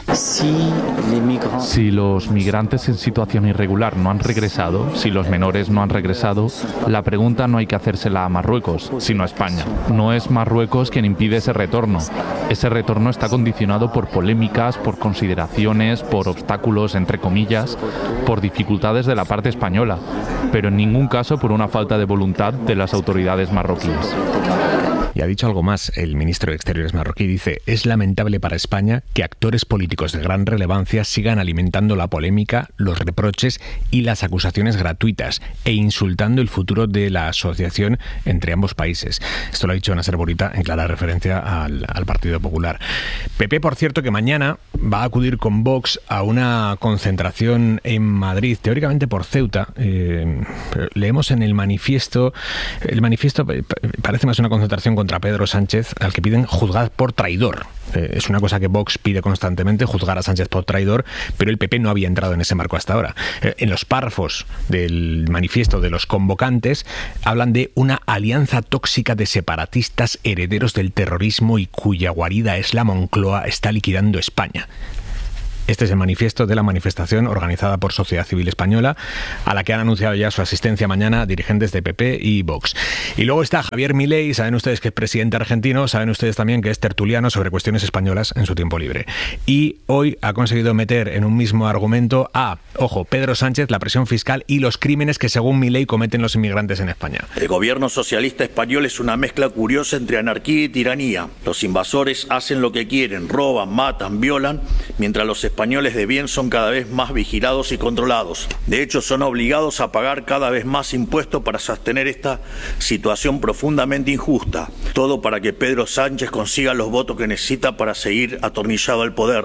Si los migrantes en situación irregular no han regresado, si los menores no han regresado, la pregunta no hay que hacérsela a Marruecos, sino a España. No es Marruecos quien impide ese retorno. Ese retorno está condicionado por polémicas, por consideraciones, por obstáculos, entre comillas, por dificultades de la parte española, pero en ningún caso por una falta de voluntad de las autoridades marroquíes. Y ha dicho algo más el ministro de Exteriores marroquí. Dice, dice: es lamentable para España que actores políticos de gran relevancia sigan alimentando la polémica, los reproches y las acusaciones gratuitas e insultando el futuro de la asociación entre ambos países. Esto lo ha dicho Nasser Bourita en clara referencia al Partido Popular. PP, por cierto, que mañana va a acudir con Vox a una concentración en Madrid, teóricamente por Ceuta. Leemos en el manifiesto parece más una concentración contra Pedro Sánchez, al que piden juzgar por traidor. Es una cosa que Vox pide constantemente, juzgar a Sánchez por traidor, pero el PP no había entrado en ese marco hasta ahora. En los párrafos del manifiesto de los convocantes hablan de una alianza tóxica de separatistas herederos del terrorismo y cuya guarida es la Moncloa está liquidando España. Este es el manifiesto de la manifestación organizada por Sociedad Civil Española, a la que han anunciado ya su asistencia mañana dirigentes de PP y Vox. Y luego está Javier Milei, saben ustedes que es presidente argentino, saben ustedes también que es tertuliano sobre cuestiones españolas en su tiempo libre. Y hoy ha conseguido meter en un mismo argumento a, ojo, Pedro Sánchez, la presión fiscal y los crímenes que según Milei cometen los inmigrantes en España. El gobierno socialista español es una mezcla curiosa entre anarquía y tiranía. Los invasores hacen lo que quieren, roban, matan, violan, mientras los españoles de bien son cada vez más vigilados y controlados. De hecho, son obligados a pagar cada vez más impuestos para sostener esta situación profundamente injusta. Todo para que Pedro Sánchez consiga los votos que necesita para seguir atornillado al poder.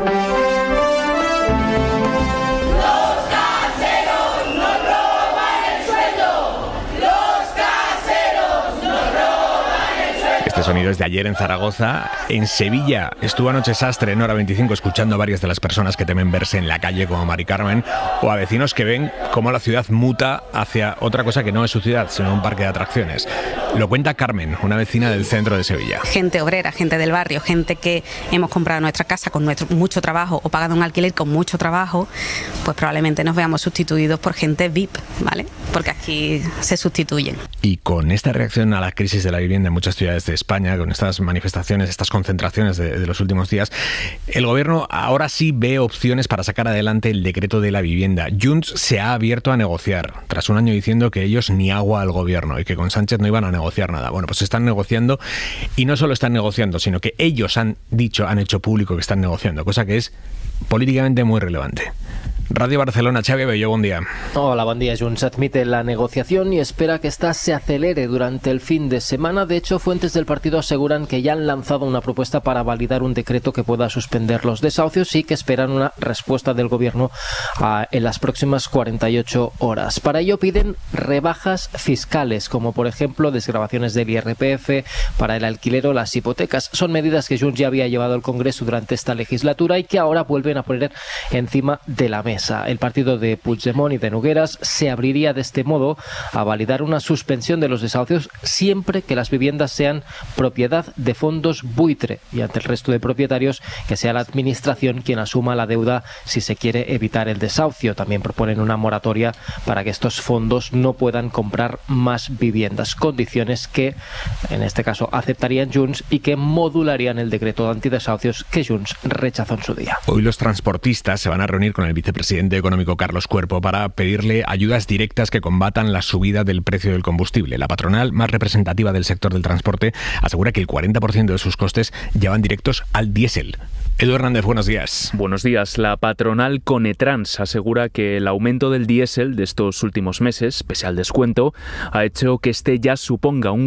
Este sonido es de ayer en Zaragoza. En Sevilla estuvo anoche Sastre en Hora 25 escuchando a varias de las personas que temen verse en la calle como Mari Carmen, o a vecinos que ven cómo la ciudad muta hacia otra cosa que no es su ciudad, sino un parque de atracciones. Lo cuenta Carmen, una vecina del centro de Sevilla. Gente obrera, gente del barrio, gente que hemos comprado nuestra casa con mucho trabajo o pagado un alquiler con mucho trabajo, pues probablemente nos veamos sustituidos por gente VIP, ¿vale? Porque aquí se sustituyen. Y con esta reacción a la crisis de la vivienda en muchas ciudades de España, con estas manifestaciones, estas concentraciones de los últimos días, el gobierno ahora sí ve opciones para sacar adelante el decreto de la vivienda. Junts se ha abierto a negociar, tras un año diciendo que ellos ni agua al gobierno y que con Sánchez no iban a negociar nada. Bueno, pues están negociando, y no solo están negociando, sino que ellos han hecho público que están negociando, cosa que es políticamente muy relevante. Radio Barcelona, Xavi Bello, buen día. Hola, buen día. Junts admite la negociación y espera que esta se acelere durante el fin de semana. De hecho, fuentes del partido aseguran que ya han lanzado una propuesta para validar un decreto que pueda suspender los desahucios y que esperan una respuesta del gobierno en las próximas 48 horas. Para ello piden rebajas fiscales, como por ejemplo desgravaciones del IRPF para el alquiler o las hipotecas. Son medidas que Junts ya había llevado al Congreso durante esta legislatura y que ahora vuelven a poner encima de la mesa. El partido de Puigdemont y de Nogueras se abriría de este modo a validar una suspensión de los desahucios siempre que las viviendas sean propiedad de fondos buitre y ante el resto de propietarios que sea la administración quien asuma la deuda si se quiere evitar el desahucio. También proponen una moratoria para que estos fondos no puedan comprar más viviendas, condiciones que en este caso aceptarían Junts y que modularían el decreto de antidesahucios que Junts rechazó en su día. Hoy los transportistas se van a reunir con el vicepresidente económico Carlos Cuerpo para pedirle ayudas directas que combatan la subida del precio del combustible. La patronal más representativa del sector del transporte asegura que el 40% de sus costes ya van directos al diésel. Edu Hernández, buenos días. Buenos días. La patronal Conetrans asegura que el aumento del diésel de estos últimos meses, pese al descuento, ha hecho que este ya suponga un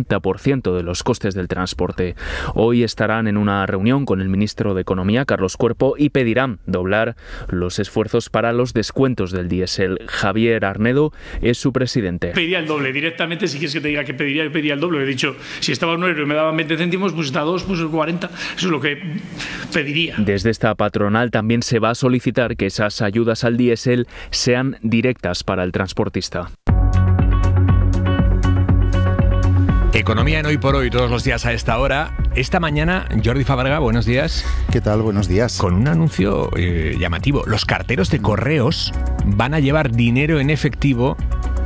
40% de los costes del transporte. Hoy estarán en una reunión con el ministro de Economía, Carlos Cuerpo, y pedirán doblar los esfuerzos para los descuentos del diésel. Javier Arnedo es su presidente. Pediría el doble. Directamente, si quieres que te diga que pediría el doble. He dicho, si estaba a 1 euro y me daban 20 céntimos, pues está a 2, pues 40. Eso es lo que pediría. Desde esta patronal también se va a solicitar que esas ayudas al diésel sean directas para el transportista. Economía en Hoy por Hoy, todos los días a esta hora. Esta mañana, Jordi Fábrega, buenos días. ¿Qué tal? Buenos días. Con un anuncio llamativo. Los carteros de correos van a llevar dinero en efectivo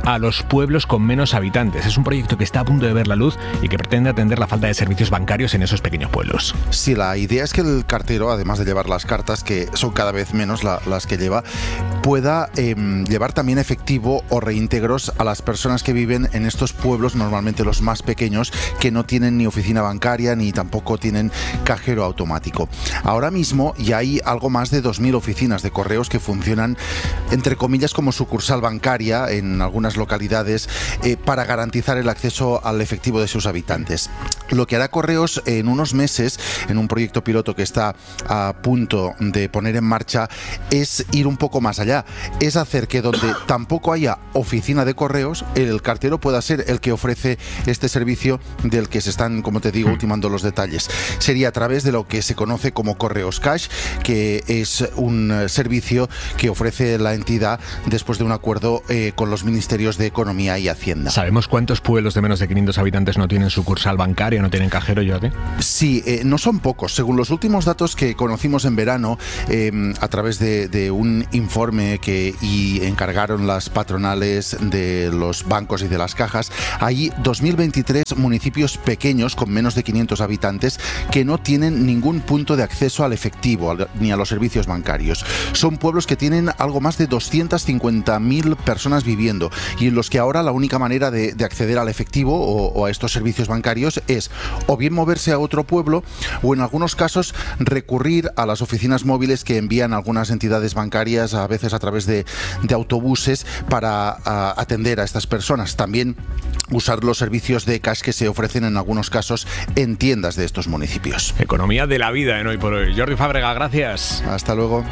a los pueblos con menos habitantes. Es un proyecto que está a punto de ver la luz y que pretende atender la falta de servicios bancarios en esos pequeños pueblos. Sí, la idea es que el cartero, además de llevar las cartas, que son cada vez menos las que lleva, pueda llevar también efectivo o reintegros a las personas que viven en estos pueblos, normalmente los más pequeños, que no tienen ni oficina bancaria ni tampoco tienen cajero automático. Ahora mismo ya hay algo más de 2.000 oficinas de correos que funcionan, entre comillas, como sucursal bancaria en algunas localidades para garantizar el acceso al efectivo de sus habitantes. Lo que hará Correos en unos meses, en un proyecto piloto que está a punto de poner en marcha, es ir un poco más allá. Es hacer que donde tampoco haya oficina de correos, el cartero pueda ser el que ofrece este servicio del que se están, como te digo, ultimando los detalles. Sería a través de lo que se conoce como Correos Cash, que es un servicio que ofrece la entidad después de un acuerdo con los ministerios de Economía y Hacienda. ¿Sabemos cuántos pueblos de menos de 500 habitantes no tienen sucursal bancaria, no tienen cajero, Jordi? Sí, no son pocos. Según los últimos datos que conocimos en verano, a través de un informe que encargaron las patronales de los bancos y de las cajas, hay 2.023 municipios pequeños con menos de 500 habitantes que no tienen ningún punto de acceso al efectivo ni a los servicios bancarios. Son pueblos que tienen algo más de 250.000 personas viviendo y en los que ahora la única manera de acceder al efectivo o a estos servicios bancarios es o bien moverse a otro pueblo o en algunos casos recurrir a las oficinas móviles que envían algunas entidades bancarias, a veces a través de autobuses, para atender a estas personas. También usar los servicios de cash que se ofrecen en algunos casos en tiendas de estos municipios. Economía de la vida en Hoy por Hoy. Jordi Fábrega, gracias. Hasta luego.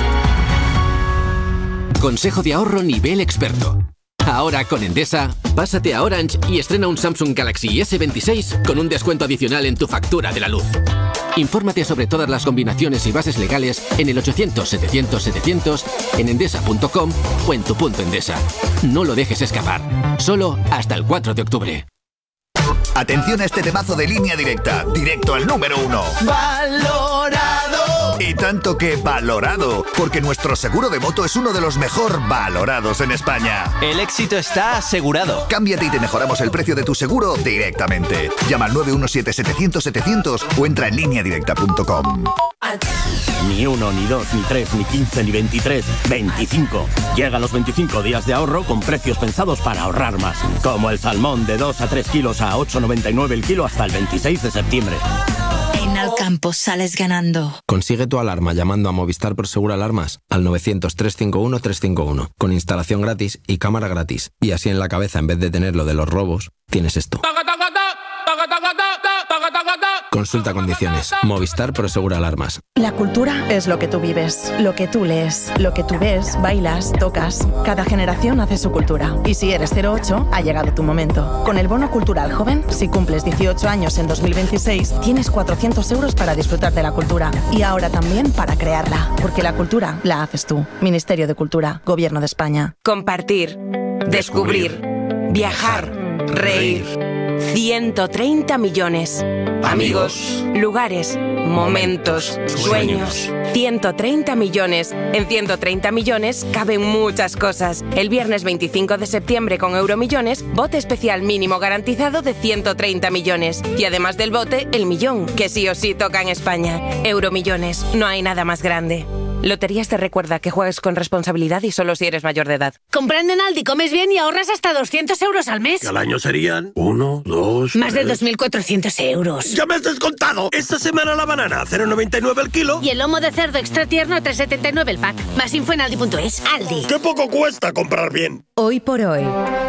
Consejo de ahorro nivel experto. Ahora con Endesa, pásate a Orange y estrena un Samsung Galaxy S26 con un descuento adicional en tu factura de la luz. Infórmate sobre todas las combinaciones y bases legales en el 800-700-700, en endesa.com o en tu punto Endesa. No lo dejes escapar. Solo hasta el 4 de octubre. Atención a este temazo de Línea Directa, directo al número 1. ¡Valorado! Y tanto que valorado, porque nuestro seguro de moto es uno de los mejor valorados en España. El éxito está asegurado. Cámbiate y te mejoramos el precio de tu seguro directamente. Llama al 917-700-700 o entra en lineadirecta.com. Ni 1, ni 2, ni 3, ni 15, ni 23, 25. Llegan los 25 días de ahorro con precios pensados para ahorrar más. Como el salmón de 2 a 3 kilos a 8,99 el kilo hasta el 26 de septiembre. En Alcampo sales ganando. Consigue tu alarma llamando a Movistar Prosegur Alarmas al 900-351-351 con instalación gratis y cámara gratis. Y así en la cabeza, en vez de tener lo de los robos, tienes esto. Consulta condiciones. Movistar Prosegur Alarmas. La cultura es lo que tú vives, lo que tú lees, lo que tú ves, bailas, tocas. Cada generación hace su cultura. Y si eres 08, ha llegado tu momento. Con el Bono Cultural Joven, si cumples 18 años en 2026, tienes 400 euros para disfrutar de la cultura. Y ahora también para crearla. Porque la cultura la haces tú. Ministerio de Cultura, Gobierno de España. Compartir, descubrir, viajar, reír. 130 millones. Amigos, lugares, momentos, sueños. 130 millones. En 130 millones caben muchas cosas. El viernes 25 de septiembre con Euromillones, bote especial mínimo garantizado de 130 millones. Y además del bote, el millón, que sí o sí toca en España. Euromillones, no hay nada más grande. Loterías te recuerda que juegues con responsabilidad y solo si eres mayor de edad. Comprando en Aldi comes bien y ahorras hasta 200 euros al mes. Y al año serían 1, 2... Más de 2.400 euros. ¡Ya me has descontado! Esta semana la banana, 0,99 el kilo. Y el lomo de cerdo extra tierno, 3,79 el pack. Más info en Aldi.es. Aldi. ¡Qué poco cuesta comprar bien! Hoy por hoy.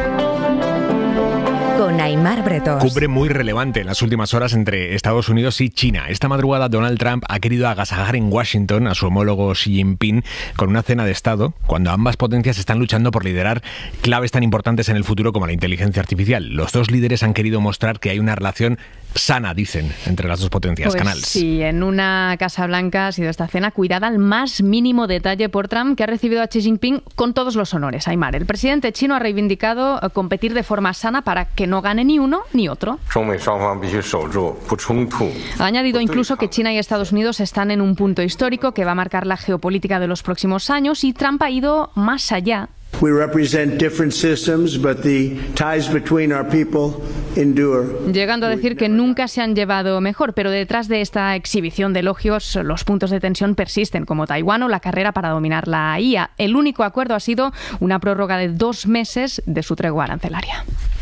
Con Aimar Bretos. Cumbre muy relevante en las últimas horas entre Estados Unidos y China. Esta madrugada Donald Trump ha querido agasajar en Washington a su homólogo Xi Jinping con una cena de Estado, cuando ambas potencias están luchando por liderar claves tan importantes en el futuro como la inteligencia artificial. Los dos líderes han querido mostrar que hay una relación sana, dicen, entre las dos potencias. Pues Canals. Sí, en una Casa Blanca ha sido esta cena cuidada al más mínimo detalle por Trump, que ha recibido a Xi Jinping con todos los honores. Aimar, el presidente chino ha reivindicado competir de forma sana para que no gane ni uno ni otro. Ha añadido incluso que China y Estados Unidos están en un punto histórico que va a marcar la geopolítica de los próximos años, y Trump ha ido más allá We represent different systems, but the ties between our people endure. Llegando a decir que nunca se han llevado mejor, pero detrás de esta exhibición de elogios, los puntos de tensión persisten, como Taiwán o la carrera para dominar la IA. El único acuerdo ha sido una prórroga de 2 meses de su tregua arancelaria.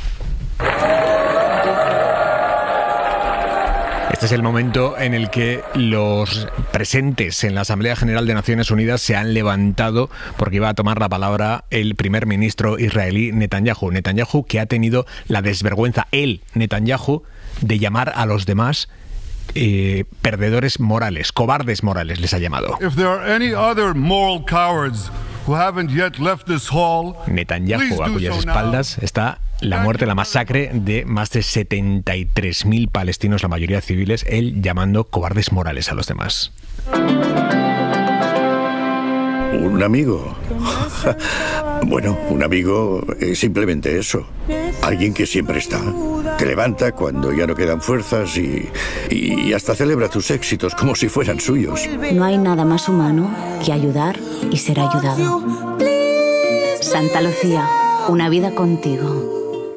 Este es el momento en el que los presentes en la Asamblea General de Naciones Unidas se han levantado porque iba a tomar la palabra el primer ministro israelí Netanyahu. Netanyahu, que ha tenido la desvergüenza, Netanyahu, de llamar a los demás perdedores morales, cobardes morales, les ha llamado. If there are any other moral cowards who haven't yet left this hall, Netanyahu, a cuyas espaldas está la muerte, la masacre de más de 73.000 palestinos, la mayoría civiles, él llamando cobardes morales a los demás. ¿Un amigo? Bueno, un amigo es simplemente eso. Alguien que siempre está. Te levanta cuando ya no quedan fuerzas y hasta celebra tus éxitos como si fueran suyos. No hay nada más humano que ayudar y ser ayudado. Santa Lucía, una vida contigo.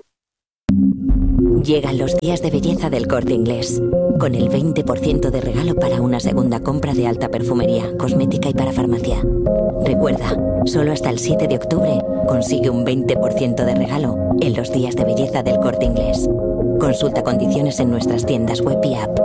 Llegan los días de belleza del Corte Inglés, con el 20% de regalo para una segunda compra de alta perfumería, cosmética y para farmacia. Recuerda, solo hasta el 7 de octubre consigue un 20% de regalo en los días de belleza del Corte Inglés. Consulta condiciones en nuestras tiendas web y app.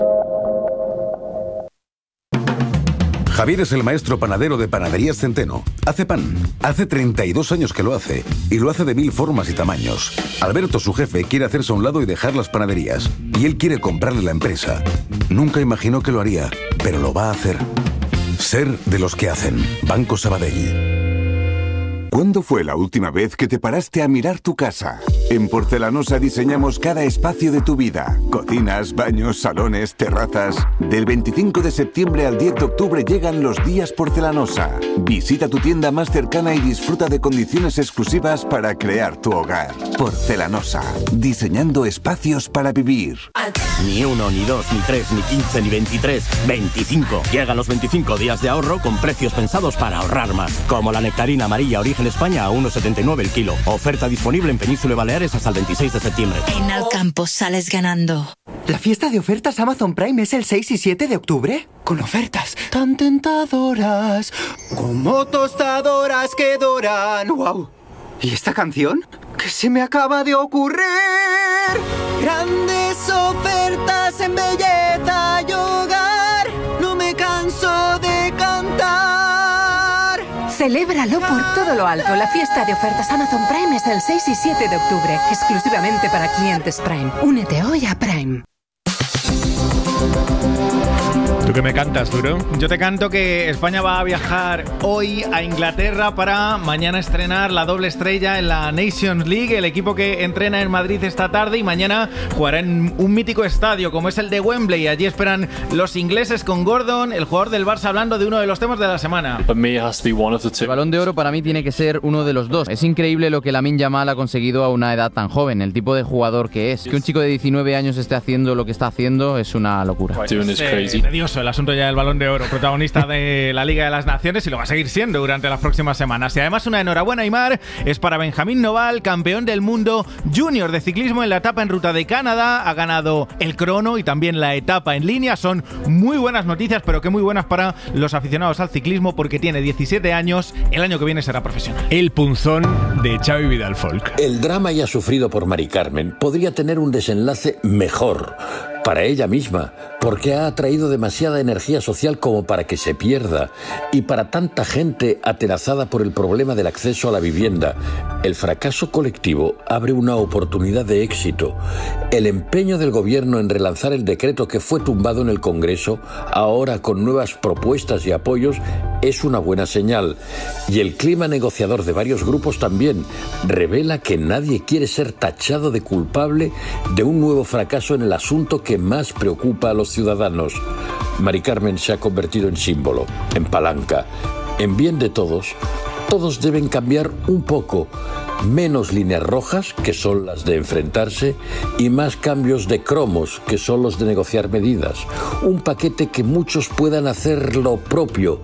Javier es el maestro panadero de Panaderías Centeno. Hace pan. Hace 32 años que lo hace. Y lo hace de 1000 formas y tamaños. Alberto, su jefe, quiere hacerse a un lado y dejar las panaderías. Y él quiere comprarle la empresa. Nunca imaginó que lo haría, pero lo va a hacer. Ser de los que hacen. Banco Sabadell. ¿Cuándo fue la última vez que te paraste a mirar tu casa? En Porcelanosa diseñamos cada espacio de tu vida. Cocinas, baños, salones, terrazas. Del 25 de septiembre al 10 de octubre llegan los días Porcelanosa. Visita tu tienda más cercana y disfruta de condiciones exclusivas para crear tu hogar. Porcelanosa. Diseñando espacios para vivir. Ni 1, ni 2, ni 3, ni 15, ni 23. 25. Llegan los 25 días de ahorro con precios pensados para ahorrar más. Como la nectarina amarilla origen España a 1,79 el kilo. Oferta disponible en Península y Baleares hasta el 26 de septiembre. En Alcampo sales ganando. ¿La fiesta de ofertas Amazon Prime es el 6 y 7 de octubre? Con ofertas tan tentadoras como tostadoras que doran. ¡Wow! ¿Y esta canción? ¿Qué se me acaba de ocurrir? Grandes ofertas en belleza y hogar. No me canso de cantar. Celébralo por todo lo alto. La fiesta de ofertas Amazon Prime es el 6 y 7 de octubre, exclusivamente para clientes Prime. Únete hoy a Prime. ¿Tú qué me cantas, Duro? Yo te canto que España va a viajar hoy a Inglaterra para mañana estrenar la doble estrella en la Nations League, el equipo que entrena en Madrid esta tarde y mañana jugará en un mítico estadio como es el de Wembley. Allí esperan los ingleses con Gordon, el jugador del Barça, hablando de uno de los temas de la semana. El Balón de Oro para mí tiene que ser uno de los dos. Es increíble lo que Lamine Yamal ha conseguido a una edad tan joven, el tipo de jugador que es. Que un chico de 19 años esté haciendo lo que está haciendo es una locura. Tedioso el asunto ya del Balón de Oro, protagonista de la Liga de las Naciones y lo va a seguir siendo durante las próximas semanas. Y además una enhorabuena, Aimar, es para Benjamín Noval, campeón del mundo junior de ciclismo en la etapa en ruta de Canadá. Ha ganado el crono y también la etapa en línea. Son muy buenas noticias, pero que muy buenas para los aficionados al ciclismo porque tiene 17 años, el año que viene será profesional. El punzón de Xavi Vidal Folk. El drama ya sufrido por Mari Carmen podría tener un desenlace mejor para ella misma, porque ha atraído demasiada energía social como para que se pierda, y para tanta gente atenazada por el problema del acceso a la vivienda. El fracaso colectivo abre una oportunidad de éxito. El empeño del gobierno en relanzar el decreto que fue tumbado en el Congreso, ahora con nuevas propuestas y apoyos, es una buena señal. Y el clima negociador de varios grupos también revela que nadie quiere ser tachado de culpable de un nuevo fracaso en el asunto que más preocupa a los ciudadanos. Mari Carmen se ha convertido en símbolo, en palanca. En bien de todos, todos deben cambiar un poco. Menos líneas rojas, que son las de enfrentarse, y más cambios de cromos, que son los de negociar medidas. Un paquete que muchos puedan hacer lo propio,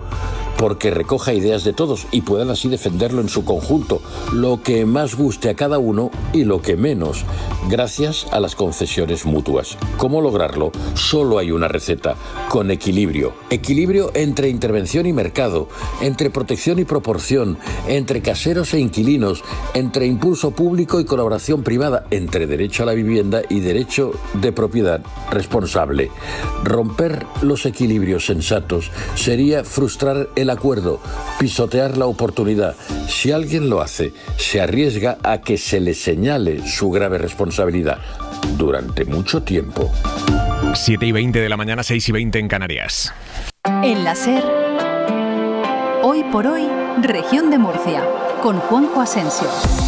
porque recoja ideas de todos y puedan así defenderlo en su conjunto, lo que más guste a cada uno y lo que menos, gracias a las concesiones mutuas. ¿Cómo lograrlo? Solo hay una receta: con equilibrio. Equilibrio entre intervención y mercado, entre protección y proporción, entre caseros e inquilinos, entre impulso público y colaboración privada, entre derecho a la vivienda y derecho de propiedad responsable. Romper los equilibrios sensatos sería frustrar el acuerdo, pisotear la oportunidad. Si alguien lo hace, se arriesga a que se le señale su grave responsabilidad durante mucho tiempo. 7:20 de la mañana, 6:20 en Canarias. En la SER, hoy por hoy, Región de Murcia, con Juanjo Asensio.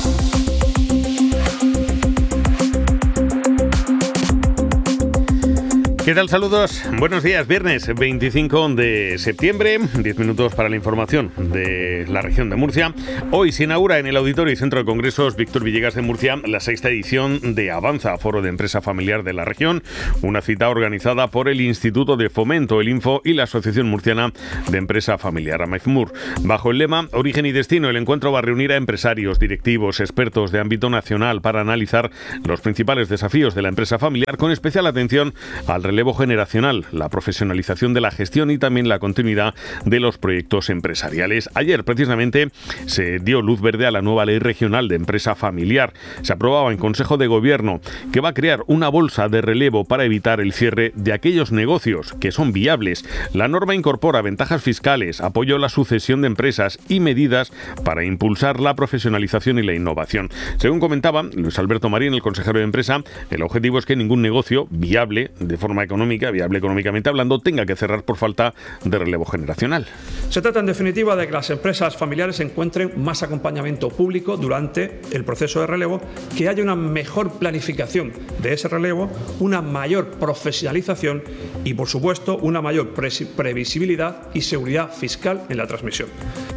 ¿Qué tal? Saludos. Buenos días. Viernes 25 de septiembre, 10 minutos para la información de la región de Murcia. Hoy se inaugura en el Auditorio y Centro de Congresos Víctor Villegas de Murcia la 6ª edición de Avanza, Foro de Empresa Familiar de la región, una cita organizada por el Instituto de Fomento, el Info y la Asociación Murciana de Empresa Familiar, AMEFMUR. Bajo el lema Origen y Destino, el encuentro va a reunir a empresarios, directivos, expertos de ámbito nacional para analizar los principales desafíos de la empresa familiar, con especial atención al relevo generacional, la profesionalización de la gestión y también la continuidad de los proyectos empresariales. Ayer, precisamente, se dio luz verde a la nueva Ley Regional de Empresa Familiar. Se aprobaba en Consejo de Gobierno que va a crear una bolsa de relevo para evitar el cierre de aquellos negocios que son viables. La norma incorpora ventajas fiscales, apoyo a la sucesión de empresas y medidas para impulsar la profesionalización y la innovación. Según comentaba Luis Alberto Marín, el consejero de Empresa, el objetivo es que ningún negocio viable de forma económica, viable económicamente hablando, tenga que cerrar por falta de relevo generacional. Se trata en definitiva de que las empresas familiares encuentren más acompañamiento público durante el proceso de relevo, que haya una mejor planificación de ese relevo, una mayor profesionalización y, por supuesto, una mayor previsibilidad y seguridad fiscal en la transmisión.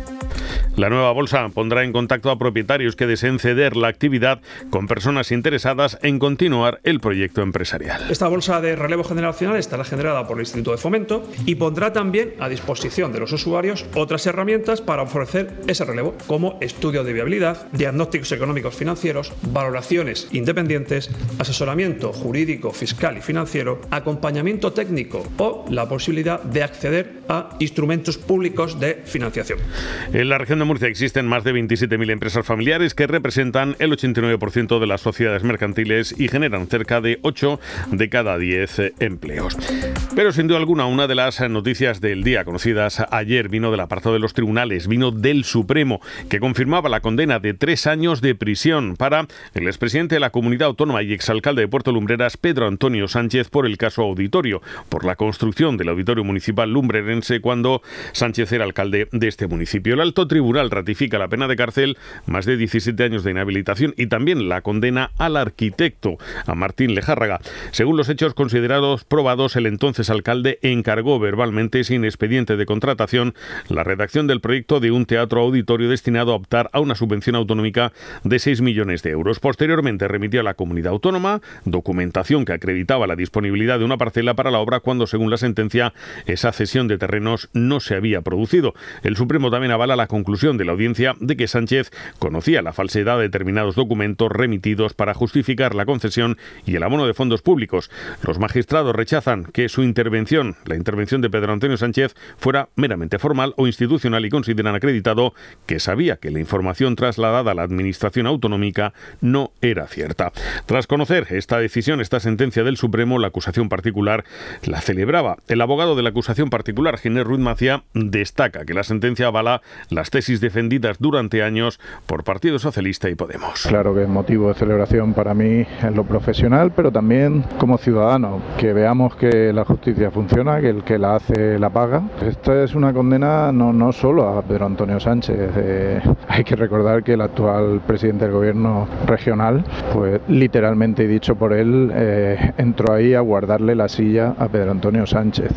La nueva bolsa pondrá en contacto a propietarios que deseen ceder la actividad con personas interesadas en continuar el proyecto empresarial. Esta bolsa de relevo generacional estará generada por el Instituto de Fomento y pondrá también a disposición de los usuarios otras herramientas para ofrecer ese relevo, como estudio de viabilidad, diagnósticos económicos financieros, valoraciones independientes, asesoramiento jurídico, fiscal y financiero, acompañamiento técnico o la posibilidad de acceder a instrumentos públicos de financiación. En la región de Murcia existen más de 27.000 empresas familiares que representan el 89% de las sociedades mercantiles y generan cerca de 8 de cada 10 empleos. Pero sin duda alguna, una de las noticias del día conocidas ayer vino del apartado de los tribunales, vino del Supremo, que confirmaba la condena de 3 años de prisión para el expresidente de la comunidad autónoma y exalcalde de Puerto Lumbreras, Pedro Antonio Sánchez, por el caso Auditorio, por la construcción del Auditorio Municipal lumbrerense cuando Sánchez era alcalde de este municipio. El alto tribunal ratifica la pena de cárcel, más de 17 años de inhabilitación y también la condena al arquitecto, a Martín Lejárraga. Según los hechos considerados probados, el entonces alcalde encargó verbalmente, sin expediente de contratación, la redacción del proyecto de un teatro auditorio destinado a optar a una subvención autonómica de 6 millones de euros. Posteriormente remitió a la comunidad autónoma documentación que acreditaba la disponibilidad de una parcela para la obra cuando, según la sentencia, esa cesión de terrenos no se había producido. El Supremo también avala la conclusión de la audiencia de que Sánchez conocía la falsedad de determinados documentos remitidos para justificar la concesión y el abono de fondos públicos. Los magistrados rechazan que su intervención, la intervención de Pedro Antonio Sánchez, fuera meramente formal o institucional y consideran acreditado que sabía que la información trasladada a la administración autonómica no era cierta. Tras conocer esta decisión, esta sentencia del Supremo, la acusación particular la celebraba. El abogado de la acusación particular, Ginés Ruiz Macía, destaca que la sentencia avala las tesis defendidas durante años por Partido Socialista y Podemos. Claro que es motivo de celebración para mí en lo profesional, pero también como ciudadano, que veamos que la justicia funciona, que el que la hace la paga. Esta es una condena no solo a Pedro Antonio Sánchez. Hay que recordar que el actual presidente del gobierno regional, pues literalmente dicho por él, entró ahí a guardarle la silla a Pedro Antonio Sánchez.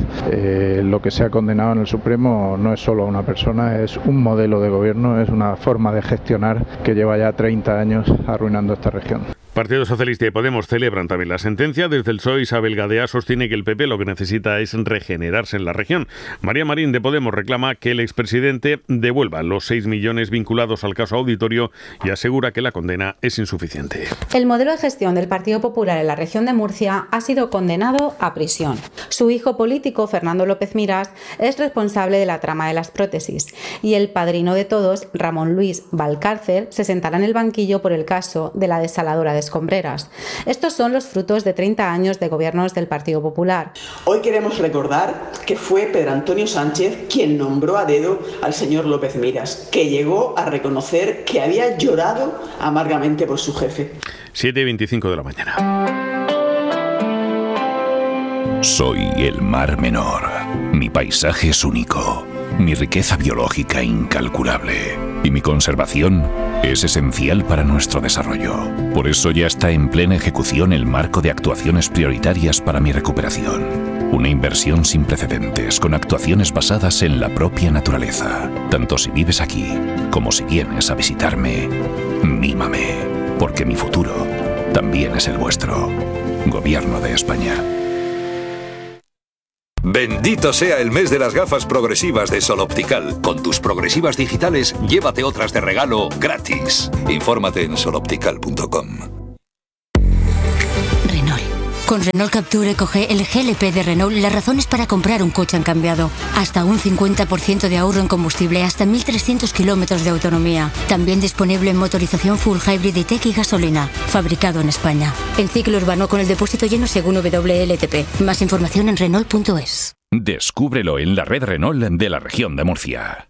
Lo que se ha condenado en el Supremo no es solo a una persona, es un modelo de gobierno, es una forma de gestionar que lleva ya 30 años arruinando esta región. Partido Socialista y Podemos celebran también la sentencia. Desde el PSOE, Isabel Gadea sostiene que el PP lo que necesita es regenerarse en la región. María Marín de Podemos reclama que el expresidente devuelva los 6 millones vinculados al caso Auditorio y asegura que la condena es insuficiente. El modelo de gestión del Partido Popular en la región de Murcia ha sido condenado a prisión. Su hijo político, Fernando López Miras, es responsable de la trama de las prótesis y el padrino de todos, Ramón Luis Valcárcel, se sentará en el banquillo por el caso de la desaladora de escombreras. Estos son los frutos de 30 años de gobiernos del Partido Popular. Hoy queremos recordar que fue Pedro Antonio Sánchez quien nombró a dedo al señor López Miras, que llegó a reconocer que había llorado amargamente por su jefe. 7:25 de la mañana. Soy el Mar Menor. Mi paisaje es único, mi riqueza biológica incalculable y mi conservación es esencial para nuestro desarrollo. Por eso ya está en plena ejecución el marco de actuaciones prioritarias para mi recuperación. Una inversión sin precedentes con actuaciones basadas en la propia naturaleza. Tanto si vives aquí como si vienes a visitarme, mímame, porque mi futuro también es el vuestro. Gobierno de España. Bendito sea el mes de las gafas progresivas de Sol Optical. Con tus progresivas digitales, llévate otras de regalo gratis. Infórmate en soloptical.com. Renault. Con Renault Capture Eco-G, el GLP de Renault, las razones para comprar un coche han cambiado. Hasta un 50% de ahorro en combustible, hasta 1.300 kilómetros de autonomía. También disponible en motorización full hybrid y tech y gasolina. Fabricado en España. En ciclo urbano con el depósito lleno según WLTP. Más información en Renault.es. Descúbrelo en la red Renault de la región de Murcia.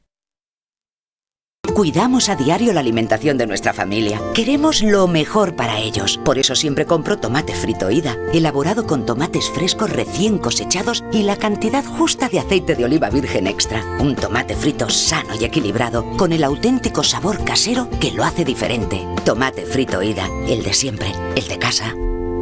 Cuidamos a diario la alimentación de nuestra familia. Queremos lo mejor para ellos. Por eso siempre compro tomate frito Ida, elaborado con tomates frescos recién cosechados y la cantidad justa de aceite de oliva virgen extra. Un tomate frito sano y equilibrado, con el auténtico sabor casero que lo hace diferente. Tomate frito Ida, el de siempre, el de casa.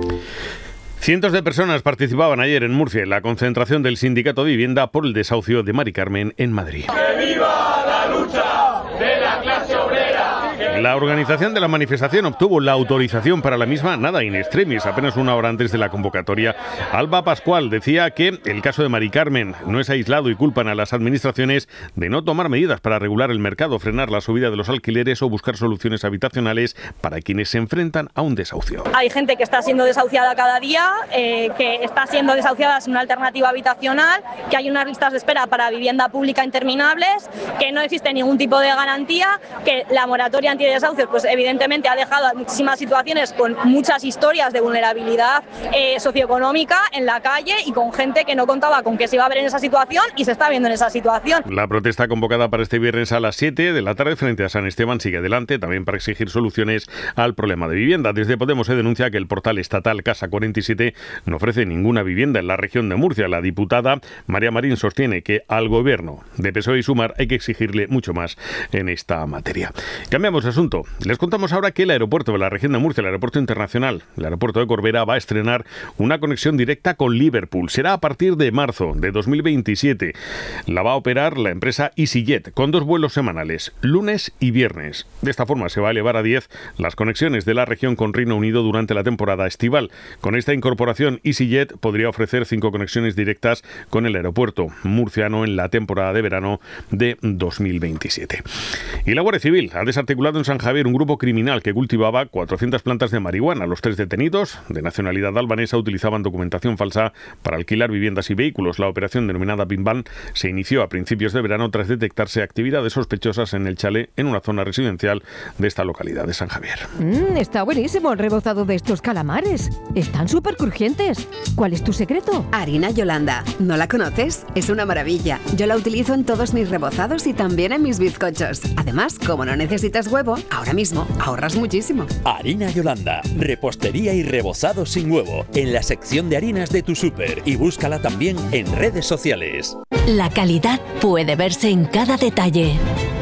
Cientos de personas participaban ayer en Murcia en la concentración del Sindicato de Vivienda por el desahucio de Mari Carmen en Madrid. ¡Que viva la lucha de la clase obrera! La organización de la manifestación obtuvo la autorización para la misma, nada in extremis, apenas una hora antes de la convocatoria. Alba Pascual decía que el caso de Mari Carmen no es aislado y culpan a las administraciones de no tomar medidas para regular el mercado, frenar la subida de los alquileres o buscar soluciones habitacionales para quienes se enfrentan a un desahucio. Hay gente que está siendo desahuciada cada día, que está siendo desahuciada sin una alternativa habitacional, que hay unas listas de espera para vivienda pública interminables, que no existe ningún tipo de garantía, que la moratoria antidesahucios pues evidentemente ha dejado muchísimas situaciones con muchas historias de vulnerabilidad socioeconómica en la calle y con gente que no contaba con que se iba a ver en esa situación y se está viendo en esa situación. La protesta convocada para este viernes a las 7 de la tarde frente a San Esteban sigue adelante, también para exigir soluciones al problema de vivienda. Desde Podemos se denuncia que el portal estatal Casa 47 no ofrece ninguna vivienda en la región de Murcia. La diputada María Marín sostiene que al gobierno de PSOE y Sumar hay que exigirle mucho más en esta materia. Cambiamos de asunto. Les contamos ahora que el aeropuerto de la región de Murcia, el aeropuerto internacional, el aeropuerto de Corbera, va a estrenar una conexión directa con Liverpool. Será a partir de marzo de 2027. La va a operar la empresa EasyJet con 2 vuelos semanales, lunes y viernes. De esta forma se va a elevar a 10 las conexiones de la región con Reino Unido durante la temporada estival. Con esta incorporación, EasyJet podría ofrecer 5 conexiones directas con el aeropuerto murciano en la temporada de verano de 2027. Y la Guardia Civil ha desarticulado en San Javier un grupo criminal que cultivaba 400 plantas de marihuana. Los 3 detenidos, de nacionalidad albanesa, utilizaban documentación falsa para alquilar viviendas y vehículos. La operación, denominada Bimban, se inició a principios de verano tras detectarse actividades sospechosas en el chalet en una zona residencial de esta localidad de San Javier. Está buenísimo el rebozado de estos calamares. Están súper crujientes. ¿Cuál es tu secreto? Harina Yolanda. ¿No la conoces? Es una maravilla. Yo la utilizo en todos mis rebozados y también en mis bizcochos. Además, como no necesitas huevo, ahora mismo ahorras muchísimo. Harina Yolanda. Repostería y rebozado sin huevo. En la sección de harinas de tu súper. Y búscala también en redes sociales. La calidad puede verse en cada detalle.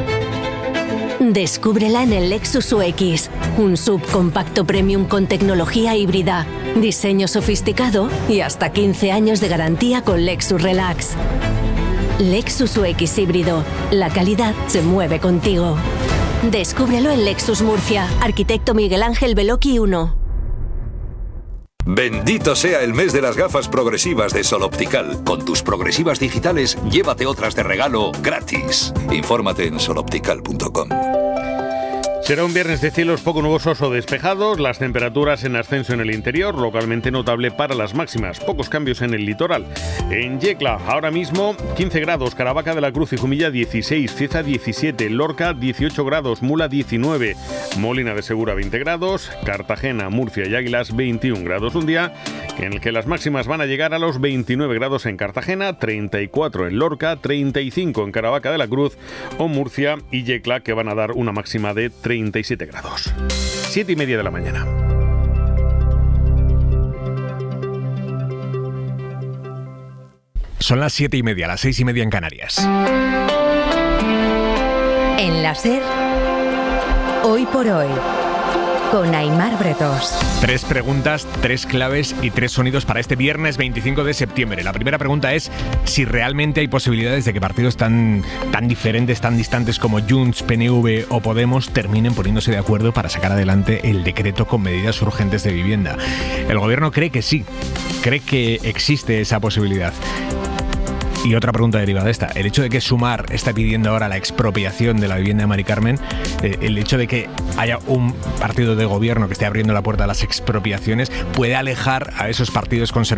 Descúbrela en el Lexus UX, un SUV compacto premium con tecnología híbrida, diseño sofisticado y hasta 15 años de garantía con Lexus Relax. Lexus UX híbrido, la calidad se mueve contigo. Descúbrelo en Lexus Murcia, Arquitecto Miguel Ángel Beloki 1. Bendito sea el mes de las gafas progresivas de Sol Optical. Con tus progresivas digitales, llévate otras de regalo gratis. Infórmate en soloptical.com. Será un viernes de cielos poco nubosos o despejados, las temperaturas en ascenso en el interior, localmente notable para las máximas, pocos cambios en el litoral. En Yecla, ahora mismo 15 grados, Caravaca de la Cruz y Jumilla 16, Cieza 17, Lorca 18 grados, Mula 19, Molina de Segura 20 grados, Cartagena, Murcia y Águilas 21 grados. Un día en el que las máximas van a llegar a los 29 grados en Cartagena, 34 en Lorca, 35 en Caravaca de la Cruz o Murcia y Yecla, que van a dar una máxima de 37 grados. 7:30 de la mañana. Son las 7:30, las 6:30 en Canarias. En la SER, Hoy por Hoy, con Aimar Bretos. 3 preguntas, 3 claves y 3 sonidos para este viernes 25 de septiembre. La primera pregunta es si realmente hay posibilidades de que partidos tan diferentes, tan distantes como Junts, PNV o Podemos terminen poniéndose de acuerdo para sacar adelante el decreto con medidas urgentes de vivienda. El gobierno cree que sí, cree que existe esa posibilidad. Y otra pregunta derivada de esta, el hecho de que Sumar está pidiendo ahora la expropiación de la vivienda de Mari Carmen, el hecho de que haya un partido de gobierno que esté abriendo la puerta a las expropiaciones, puede alejar a esos partidos conservadores